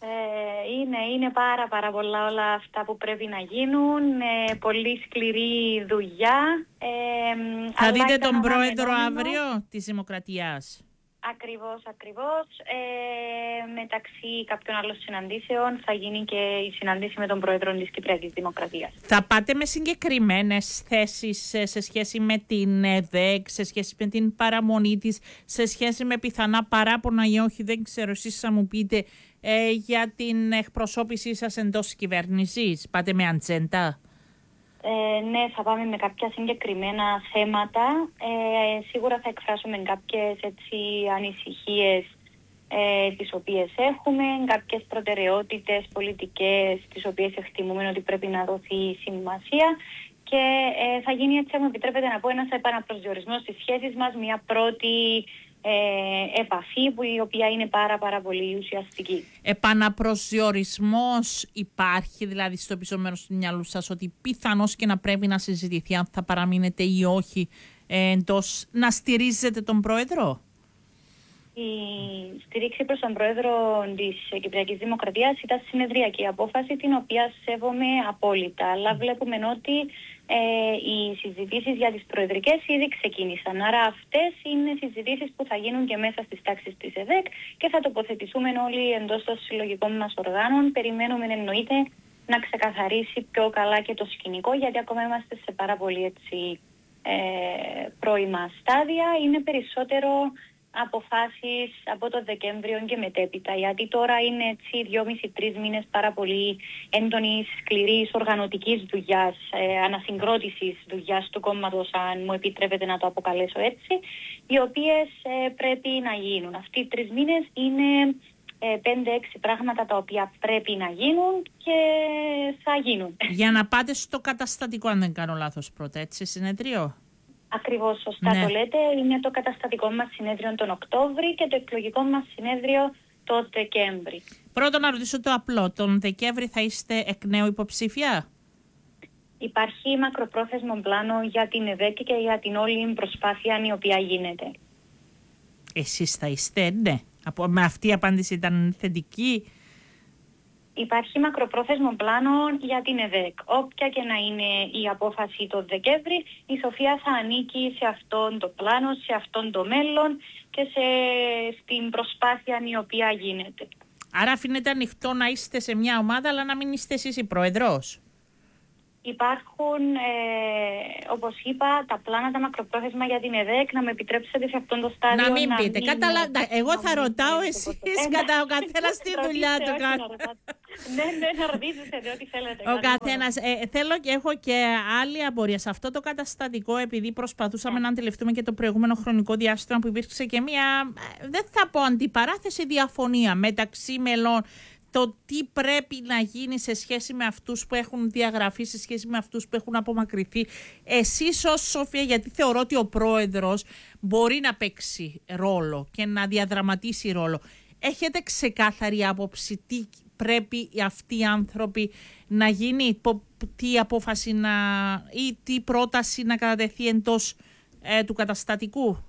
Είναι πάρα πολλά όλα αυτά που πρέπει να γίνουν. Πολύ σκληρή δουλειά. Θα δείτε τον πρόεδρο αύριο της Δημοκρατίας? Ακριβώς. Μεταξύ κάποιων άλλων συναντήσεων θα γίνει και η συναντήση με τον πρόεδρο της Κυπριακής Δημοκρατίας. Θα πάτε με συγκεκριμένες θέσεις σε σχέση με την ΕΔΕΚ, σε σχέση με την παραμονή της, σε σχέση με πιθανά παράπονα ή όχι, δεν ξέρω, εσείς θα μου πείτε, για την εκπροσώπησή σας εντός της κυβέρνησης? Πάτε με ατζέντα? Ναι, θα πάμε με κάποια συγκεκριμένα θέματα. Σίγουρα θα εκφράσουμε κάποιες ανησυχίες τις οποίες έχουμε, κάποιες προτεραιότητες πολιτικές τις οποίες εκτιμούμε ότι πρέπει να δοθεί σημασία και θα γίνει, έτσι αν μου επιτρέπετε να πω, ένας επαναπροσδιορισμός στις σχέσεις μας, μια πρώτη επαφή που η οποία είναι πάρα πολύ ουσιαστική. Επαναπροσδιορισμός υπάρχει δηλαδή στο πίσω μέρος του μυαλού σας, ότι πιθανώς και να πρέπει να συζητηθεί αν θα παραμείνετε ή όχι εντός, να στηρίζετε τον πρόεδρο? Η στήριξη προς τον πρόεδρο της Κυπριακής Δημοκρατίας ήταν συνεδριακή απόφαση, την οποία σέβομαι απόλυτα, αλλά βλέπουμε ότι οι συζητήσεις για τις προεδρικές ήδη ξεκίνησαν. Άρα αυτές είναι συζητήσεις που θα γίνουν και μέσα στις τάξεις της ΕΔΕΚ και θα τοποθετηθούμε όλοι εντός των συλλογικών μας οργάνων. Περιμένουμε, εννοείται, να ξεκαθαρίσει πιο καλά και το σκηνικό, γιατί ακόμα είμαστε σε πάρα πολύ πρώιμα στάδια. Είναι περισσότερο αποφάσεις από το Δεκέμβριο και μετέπειτα, γιατί τώρα είναι 2,5-3 μήνες πάρα πολύ έντονης, σκληρής, οργανωτικής δουλειάς, ανασυγκρότησης δουλειάς του κόμματος, αν μου επιτρέπετε να το αποκαλέσω έτσι, οι οποίες πρέπει να γίνουν. Αυτοί οι 3 μήνες είναι 5-6 πράγματα τα οποία πρέπει να γίνουν και θα γίνουν. Για να πάτε στο καταστατικό, αν δεν κάνω λάθος, πρώτα, έτσι, συνεδρίο? Ακριβώς, σωστά το λέτε. Είναι το καταστατικό μας συνέδριο τον Οκτώβρη και το εκλογικό μας συνέδριο τον Δεκέμβρη. Πρώτον να ρωτήσω το απλό. Τον Δεκέμβρη θα είστε εκ νέου υποψήφια? Υπάρχει μακροπρόθεσμο πλάνο για την ΕΔΕΚ και για την όλη προσπάθεια η οποία γίνεται. Εσείς θα είστε, ναι? Με αυτή η απάντηση ήταν θετική? Υπάρχει μακροπρόθεσμο πλάνο για την ΕΔΕΚ. Όποια και να είναι η απόφαση το Δεκέμβρη, η Σοφία θα ανήκει σε αυτόν το πλάνο, σε αυτόν το μέλλον και στην προσπάθεια η οποία γίνεται. Άρα αφήνετε ανοιχτό να είστε σε μια ομάδα, αλλά να μην είστε εσείς η πρόεδρος. Υπάρχουν, όπως είπα, τα πλάνα, τα μακροπρόθεσμα για την ΕΔΕΚ, να με επιτρέψετε σε αυτόν το στάδιο να μην πείτε. Εγώ θα ρωτάω εσείς κατά ο καθένας τη δουλειά του. Ναι, να ρωτήσετε ό,τι θέλετε. Ο καθένας. Θέλω και έχω και άλλη απορία. Σε αυτό το καταστατικό, επειδή προσπαθούσαμε να αντιληφθούμε και το προηγούμενο χρονικό διάστημα που υπήρξε και μια, δεν θα πω αντιπαράθεση, διαφωνία μεταξύ μελών. Το τι πρέπει να γίνει σε σχέση με αυτούς που έχουν διαγραφεί, σε σχέση με αυτούς που έχουν απομακρυνθεί. Εσείς ως Σοφία, γιατί θεωρώ ότι ο πρόεδρος μπορεί να παίξει ρόλο και να διαδραματίσει ρόλο. Έχετε ξεκάθαρη άποψη τι πρέπει αυτοί οι άνθρωποι να γίνει, τι απόφαση ή τι πρόταση να κατατεθεί εντός του καταστατικού?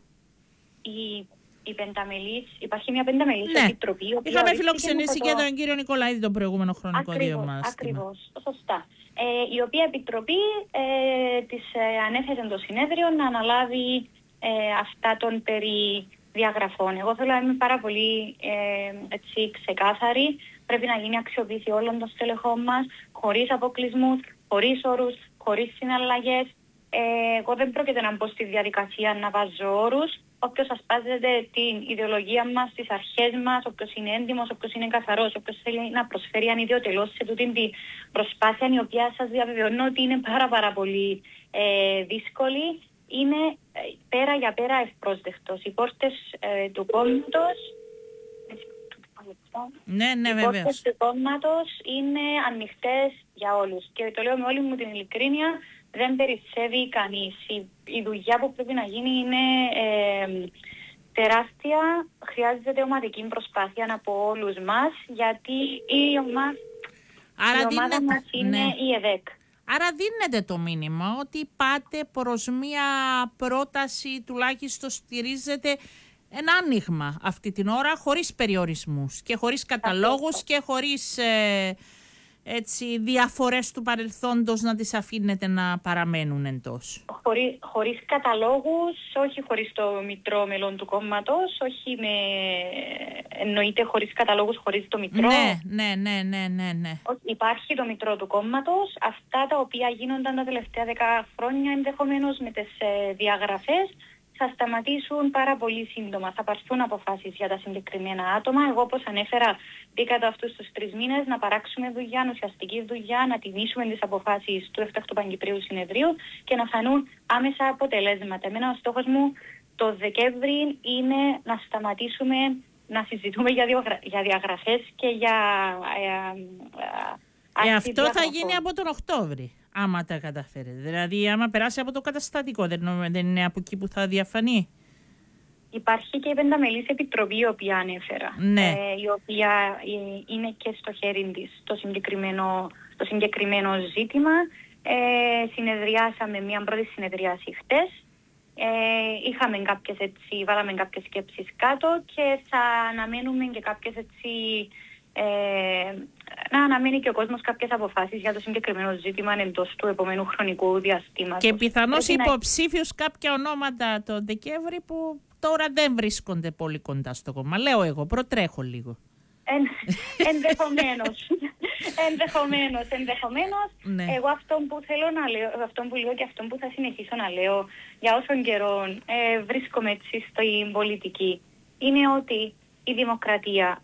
Υπάρχει μια πενταμελής επιτροπή. Είχαμε φιλοξενήσει και τον κύριο Νικολαίδη τον προηγούμενο χρονικό διάστημα. Ακριβώς, σωστά. Η οποία επιτροπή της ανέθεσε το συνέδριο να αναλάβει αυτά των περί διαγραφών. Εγώ θέλω να είμαι πάρα πολύ ξεκάθαρη. Πρέπει να γίνει αξιοποίηση όλων των στελεχών μας, χωρίς αποκλεισμούς, χωρίς όρους, χωρίς συναλλαγές. Εγώ δεν πρόκειται να μπω στη διαδικασία να βάζω όρους. Όποιος ασπάζεται την ιδεολογία μας, τις αρχές μας, όποιος είναι έντιμος, όποιος είναι καθαρός, όποιος θέλει να προσφέρει ανιδιοτελώς σε τούτη την προσπάθεια, η οποία σας διαβεβαιώνω ότι είναι πάρα πολύ δύσκολη, είναι πέρα για πέρα ευπρόσδεκτος. Οι πόρτες του κόμματος... Οι πόρτες του κόμματος είναι ανοιχτές για όλους. Και το λέω με όλη μου την ειλικρίνεια, δεν περισσεύει κανείς. Η δουλειά που πρέπει να γίνει είναι τεράστια. Χρειάζεται ομαδική προσπάθεια από όλους μας, γιατί η ομάδα μας είναι η ΕΔΕΚ. Άρα δίνετε το μήνυμα ότι πάτε προς μια πρόταση, τουλάχιστον στηρίζετε ένα άνοιγμα αυτή την ώρα, χωρίς περιορισμούς και χωρίς καταλόγους και χωρίς διαφορές του παρελθόντος να τις αφήνετε να παραμένουν εντός. Χωρίς καταλόγους, όχι χωρίς το μητρό μελών του κόμματος, όχι εννοείται χωρίς καταλόγους, χωρίς το μητρό. Ναι. Υπάρχει το μητρό του κόμματος, αυτά τα οποία γίνονταν τα τελευταία 10 χρόνια ενδεχομένως με τις διαγραφές, θα σταματήσουν πάρα πολύ σύντομα. Θα πάρθουν αποφάσεις για τα συγκεκριμένα άτομα. Εγώ, όπως ανέφερα, μπήκα αυτούς τους 3 μήνες να παράξουμε δουλειά, ουσιαστική δουλειά, να τιμήσουμε τις αποφάσεις του 7ου Παγκυπρίου Συνεδρίου και να φανούν άμεσα αποτελέσματα. Εμένα ο στόχος μου το Δεκέμβρη είναι να σταματήσουμε να συζητούμε για διαγραφές και για... αυτό θα γίνει από τον Οκτώβρη. Άμα τα καταφέρετε. Δηλαδή, άμα περάσει από το καταστατικό, δεν είναι από εκεί που θα διαφανεί. Υπάρχει και η πενταμελής επιτροπή, η οποία ανέφερα. Ναι. Η οποία είναι και στο χέρι της το συγκεκριμένο ζήτημα. Συνεδριάσαμε μια πρώτη συνεδρίαση χτες. Είχαμε βάλαμε κάποιες σκέψεις κάτω και θα αναμένουμε και κάποιες να αναμένει και ο κόσμος κάποιες αποφάσεις για το συγκεκριμένο ζήτημα εντός του επομένου χρονικού διαστήματος. Και πιθανώς υποψήφιους κάποια ονόματα το Δεκέμβρη που τώρα δεν βρίσκονται πολύ κοντά στο κόμμα. Λέω εγώ, προτρέχω λίγο. Ενδεχομένως. Ναι. Εγώ αυτό που θέλω να λέω, αυτό που λέω και αυτό που θα συνεχίσω να λέω για όσον καιρό βρίσκομαι έτσι στην πολιτική, είναι ότι η δημοκρατία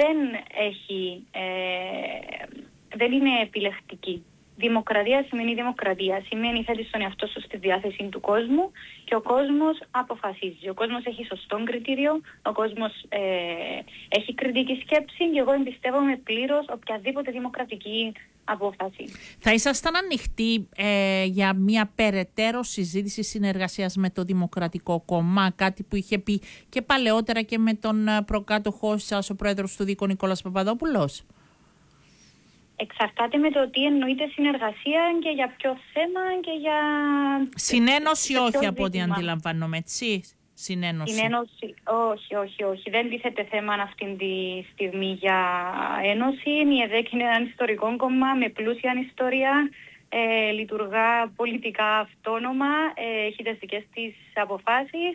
δεν είναι επιλεκτική. Δημοκρατία σημαίνει δημοκρατία. Σημαίνει θέτεις τον εαυτό σου στη διάθεση του κόσμου και ο κόσμος αποφασίζει. Ο κόσμος έχει σωστό κριτήριο, ο κόσμος έχει κριτική σκέψη και εγώ εμπιστεύομαι πλήρως οποιαδήποτε δημοκρατική απόφαση. Θα ήσασταν ανοιχτοί για μια περαιτέρω συζήτηση συνεργασίας με το Δημοκρατικό Κόμμα, κάτι που είχε πει και παλαιότερα και με τον προκάτοχό σας, ο πρόεδρος του ΔΥΚΟ Νικόλας Παπαδόπουλος? Εξαρτάται με το τι εννοείται συνεργασία και για ποιο θέμα και για... Συνένωση όχι από ό,τι αντιλαμβάνομαι, έτσι. Συνένωση. Όχι. Δεν τίθεται θέμα αυτή τη στιγμή για ένωση. Η ΕΔΕΚ είναι ένα ιστορικό κόμμα με πλούσια ιστορία. Λειτουργά πολιτικά αυτόνομα. Έχει τις δικές της αποφάσεις.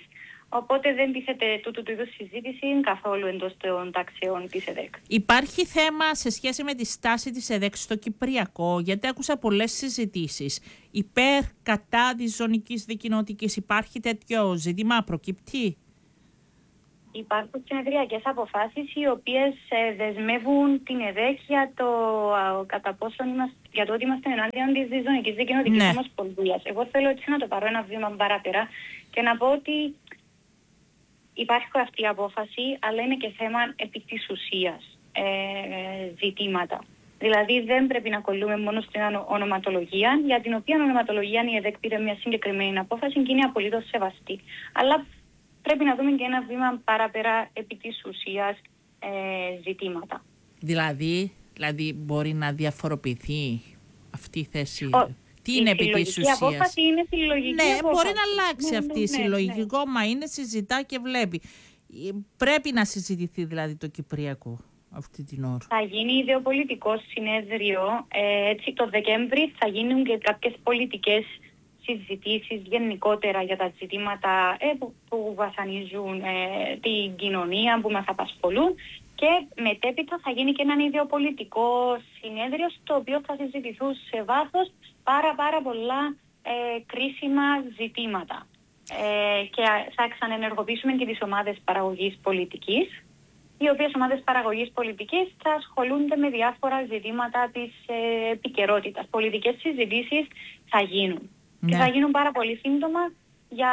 Οπότε δεν τίθεται τούτου του είδους συζήτηση καθόλου εντός των τάξεων της ΕΔΕΚ. Υπάρχει θέμα σε σχέση με τη στάση της ΕΔΕΚ στο Κυπριακό, γιατί άκουσα πολλές συζητήσεις. Υπέρ, κατά της ζωνικής δικοινοτικής, υπάρχει τέτοιο ζήτημα, προκύπτει? Υπάρχουν συνεδριακές αποφάσεις οι οποίες δεσμεύουν την ΕΔΕΚ για το κατά πόσο για το ότι είμαστε ενάντια της ζωνικής δικοινοτικής ομοσπονδίας. Εγώ θέλω έτσι να το πάρω ένα βήμα παραπέρα και να πω ότι υπάρχει αυτή η απόφαση, αλλά είναι και θέμα επί της ουσίας ζητήματα. Δηλαδή δεν πρέπει να κολλούμε μόνο στην ονοματολογία, για την οποία ονοματολογία η ΕΔΕΚ πήρε μια συγκεκριμένη απόφαση και είναι απολύτως σεβαστή. Αλλά πρέπει να δούμε και ένα βήμα παραπέρα επί της ουσίας ζητήματα. Δηλαδή μπορεί να διαφοροποιηθεί αυτή η θέση. Τι είναι επί της ουσίας? Η απόφαση είναι συλλογική. Ναι, απόφαση. Μπορεί να αλλάξει αυτή η συλλογική κόμμα. Είναι, συζητά και βλέπει. Πρέπει να συζητηθεί δηλαδή το Κυπριακό αυτή την ώρα. Θα γίνει ιδεοπολιτικό συνέδριο. Έτσι το Δεκέμβρη θα γίνουν και κάποιες πολιτικές συζητήσεις γενικότερα για τα ζητήματα που βασανίζουν την κοινωνία, που μας απασχολούν. Και μετέπειτα θα γίνει και ένα ιδεοπολιτικό συνέδριο στο οποίο θα συζητηθούν σε βάθος πάρα πολλά κρίσιμα ζητήματα. Και θα ξαναενεργοποιήσουμε και τις ομάδες παραγωγής πολιτικής, οι οποίες ομάδες παραγωγής πολιτικής θα ασχολούνται με διάφορα ζητήματα της επικαιρότητας. Πολιτικές συζητήσεις θα γίνουν. Και θα γίνουν πάρα πολύ σύντομα για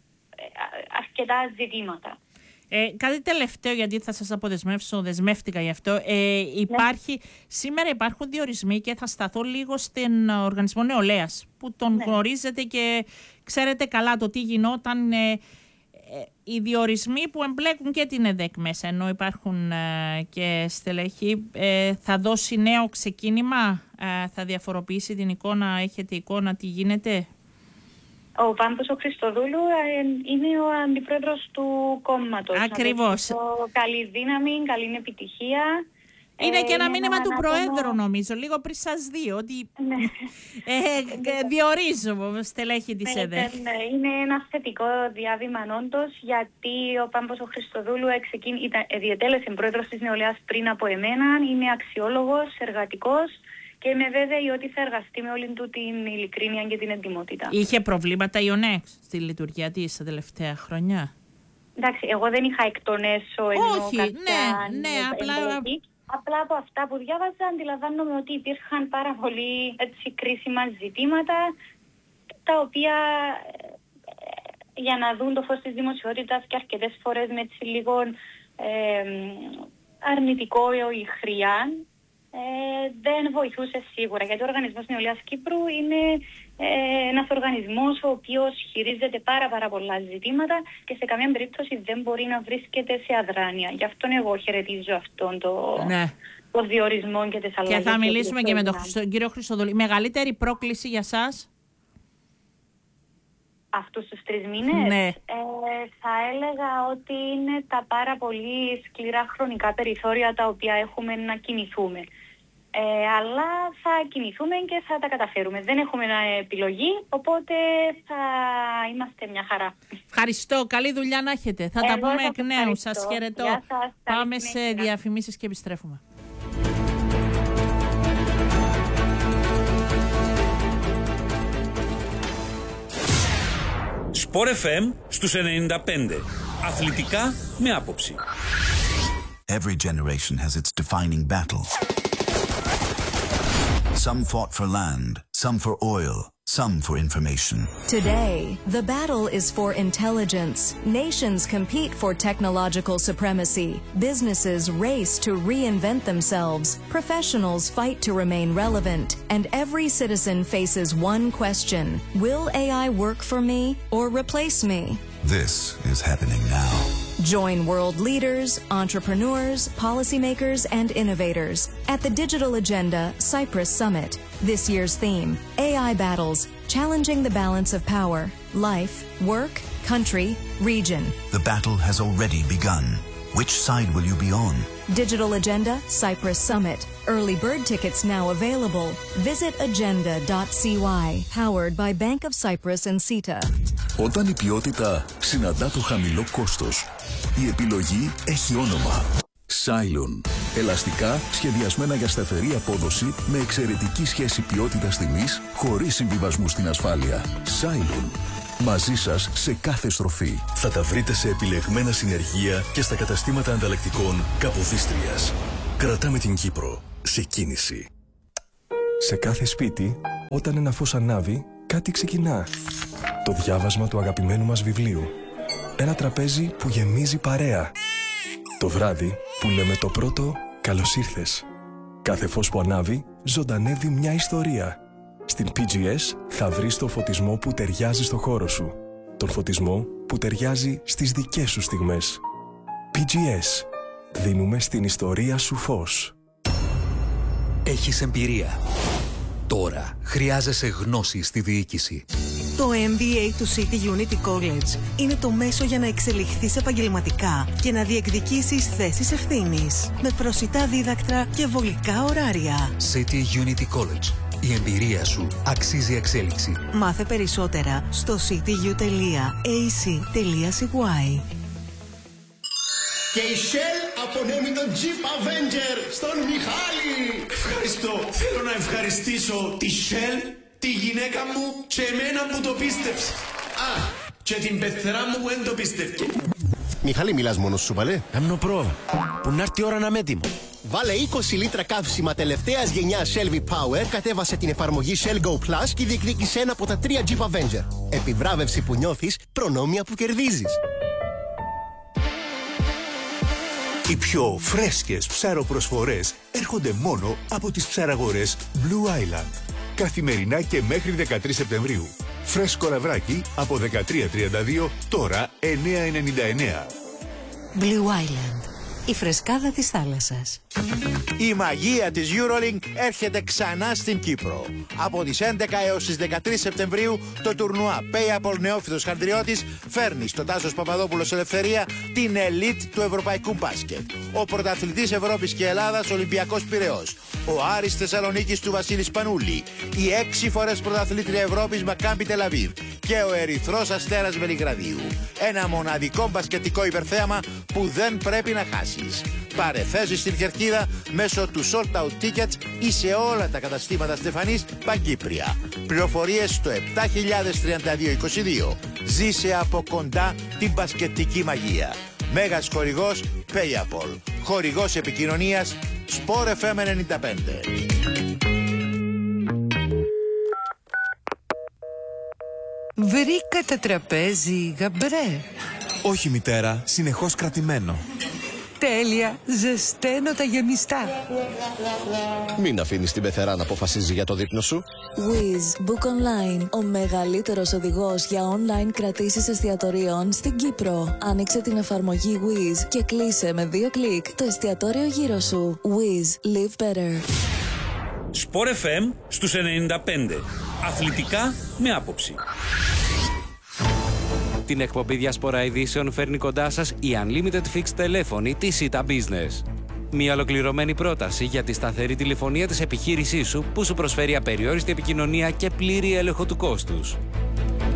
αρκετά ζητήματα. Κάτι τελευταίο, γιατί θα σας αποδεσμεύσω, δεσμεύτηκα γι' αυτό. Σήμερα υπάρχουν διορισμοί και θα σταθώ λίγο στην Οργανισμό Νεολαίας, που τον γνωρίζετε και ξέρετε καλά το τι γινόταν. Οι διορισμοί που εμπλέκουν και την ΕΔΕΚ μέσα, ενώ υπάρχουν και στελέχη, θα δώσει νέο ξεκίνημα, θα διαφοροποιήσει την εικόνα, έχετε εικόνα τι γίνεται? Ο Πάμπος ο Χριστοδούλου είναι ο αντιπρόεδρος του κόμματος. Ακριβώς. Καλή δύναμη, καλή επιτυχία. Είναι και ένα μήνυμα του Προέδρου, νομίζω, λίγο πριν σας δει, ότι διορίζω στελέχη της ΕΔΕΚ. Είναι ένα θετικό διάβημα όντως, γιατί ο Πάμπος ο Χριστοδούλου διετέλεσε πρόεδρος της Νεολαίας πριν από εμένα, είναι αξιόλογος, εργατικός, και είμαι βέβαιη ότι θα εργαστεί με όλη του την ειλικρίνεια και την εντιμότητα. Είχε προβλήματα η ΟΝΕΞ στη λειτουργία της τα τελευταία χρόνια? Εντάξει, εγώ δεν είχα εκ των έσω απλά από αυτά που διάβαζα αντιλαμβάνομαι ότι υπήρχαν πάρα πολύ κρίσιμα ζητήματα, τα οποία για να δουν το φως της δημοσιότητας και αρκετές φορές με λίγο αρνητικό ή χρειά, δεν βοηθούσε σίγουρα, γιατί ο Οργανισμός Νεολαίας Κύπρου είναι ένας οργανισμός ο οποίος χειρίζεται πάρα πολλά ζητήματα και σε καμία περίπτωση δεν μπορεί να βρίσκεται σε αδράνεια. Γι' αυτόν εγώ χαιρετίζω αυτόν το διορισμό και τις αλλαγές. Και θα μιλήσουμε και με τον κύριο Χριστοδούλη. Η μεγαλύτερη πρόκληση για σας αυτούς τους 3 μήνες? Ναι. Θα έλεγα ότι είναι τα πάρα πολύ σκληρά χρονικά περιθώρια τα οποία έχουμε να κινηθούμε. Αλλά θα κινηθούμε και θα τα καταφέρουμε. Δεν έχουμε επιλογή, οπότε θα είμαστε μια χαρά. Ευχαριστώ. Καλή δουλειά να έχετε. Θα τα πούμε εκ νέου. Σας χαιρετώ. Πάμε σε διαφημίσεις και επιστρέφουμε. Sport FM στους 95. Αθλητικά με άποψη. Every generation has its defining battle. Some fought for land, some for oil, some for information. Today, the battle is for intelligence. Nations compete for technological supremacy. Businesses race to reinvent themselves. Professionals fight to remain relevant. And every citizen faces one question: will AI work for me or replace me? This is happening now. Join world leaders, entrepreneurs, policymakers, and innovators at the Digital Agenda Cyprus Summit. This year's theme: AI battles, challenging the balance of power, life, work, country, region. The battle has already begun. Which side will you be on? Digital Agenda, Cyprus Summit. Early bird tickets now available. Visit agenda.cy. Powered by Bank of Cyprus and CETA. Όταν η ποιότητα συναντά το χαμηλό κόστος, η επιλογή έχει όνομα. Cylon. Ελαστικά σχεδιασμένα για σταθερή απόδοση με εξαιρετική σχέση ποιότητας-τιμής χωρίς συμβιβασμού στην ασφάλεια. Cylon. Μαζί σας σε κάθε στροφή. Θα τα βρείτε σε επιλεγμένα συνεργεία και στα καταστήματα ανταλλακτικών Καποδίστριας. Κρατάμε την Κύπρο σε κίνηση. Σε κάθε σπίτι, όταν ένα φως ανάβει, κάτι ξεκινά. Το διάβασμα του αγαπημένου μας βιβλίου. Ένα τραπέζι που γεμίζει παρέα. Το βράδυ που λέμε το πρώτο «Καλώς ήρθες». Κάθε φως που ανάβει, ζωντανεύει μια ιστορία. Στην PGS θα βρεις το φωτισμό που ταιριάζει στο χώρο σου. Τον φωτισμό που ταιριάζει στις δικές σου στιγμές. PGS. Δίνουμε στην ιστορία σου φως. Έχεις εμπειρία. Τώρα χρειάζεσαι γνώση στη διοίκηση. Το MBA του City Unity College είναι το μέσο για να εξελιχθείς επαγγελματικά και να διεκδικήσεις θέσεις ευθύνης. Με προσιτά δίδακτρα και βολικά ωράρια. City Unity College. Η εμπειρία σου αξίζει εξέλιξη. Μάθε περισσότερα στο cityU.ac.cy. Και η Shell απονέμει τον Jeep Avenger στον Μιχάλη. Ευχαριστώ. Θέλω να ευχαριστήσω τη Shell, τη γυναίκα μου και εμένα που το πίστεψε. Α, και την πεθερά μου που δεν το πίστευκε. Μιχάλη, μιλάς μόνος σου, παλέ? Προ, που να έρθει η ώρα να είμαι έτοιμο. Βάλε 20 λίτρα καύσιμα τελευταίας γενιάς Shell V-Power, κατέβασε την εφαρμογή Shell Go Plus και διεκδίκησε ένα από τα 3 Jeep Avenger. Επιβράβευση που νιώθεις, προνόμια που κερδίζεις. Οι πιο φρέσκες ψαροπροσφορές έρχονται μόνο από τις ψαραγορές Blue Island. Καθημερινά και μέχρι 13 Σεπτεμβρίου. Φρέσκο λαβράκι από 13,32, τώρα 9,99. Blue Island. Η φρεσκάδα της θάλασσας. Η μαγεία της EuroLink έρχεται ξανά στην Κύπρο. Από τις 11 έως τις 13 Σεπτεμβρίου το τουρνουά PayApple Νεόφυτος Χανδριώτης φέρνει στο Τάσος Παπαδόπουλος Ελευθερία την ελίτ του ευρωπαϊκού μπάσκετ. Ο πρωταθλητής Ευρώπης και Ελλάδας Ολυμπιακός Πειραιώς. Ο Άρης Θεσσαλονίκης του Βασίλη Σπανούλη. Η 6 φορές πρωταθλήτρια Ευρώπης Μακάμπι Τελαβίβ. Και ο Ερυθρός Αστέρας Βελιγραδίου. Ένα μοναδικό μπασκετικό υπερθέαμα που δεν πρέπει να χάσεις. Πάρε θέση στην κερκίδα μέσω του Sold Out Tickets ή σε όλα τα καταστήματα Στεφανής Παγκύπρια. Πληροφορίες στο 703222. Ζήσε από κοντά την μπασκετική μαγεία. Μέγας χορηγός PayApple. Χορηγός επικοινωνίας Sport FM 95. Βρήκατε τραπέζι, γαμπρέ? Όχι, μητέρα, συνεχώς κρατημένο. Τέλεια, ζεσταίνω τα γεμιστά. Μην αφήνεις την πεθερά να αποφασίζει για το δείπνο σου. Wizz Book Online, ο μεγαλύτερος οδηγός για online κρατήσεις εστιατορίων στην Κύπρο. Άνοιξε την εφαρμογή Wizz και κλείσε με 2 κλικ το εστιατόριο γύρω σου. Wizz, live better. Sport FM στους 95. Αθλητικά με άποψη. Την εκπομπή Διασπορά Ειδήσεων φέρνει κοντά σας η Unlimited Fixed τηλέφωνη της CETA Business. Μια ολοκληρωμένη πρόταση για τη σταθερή τηλεφωνία της επιχείρησής σου που σου προσφέρει απεριόριστη επικοινωνία και πλήρη έλεγχο του κόστους.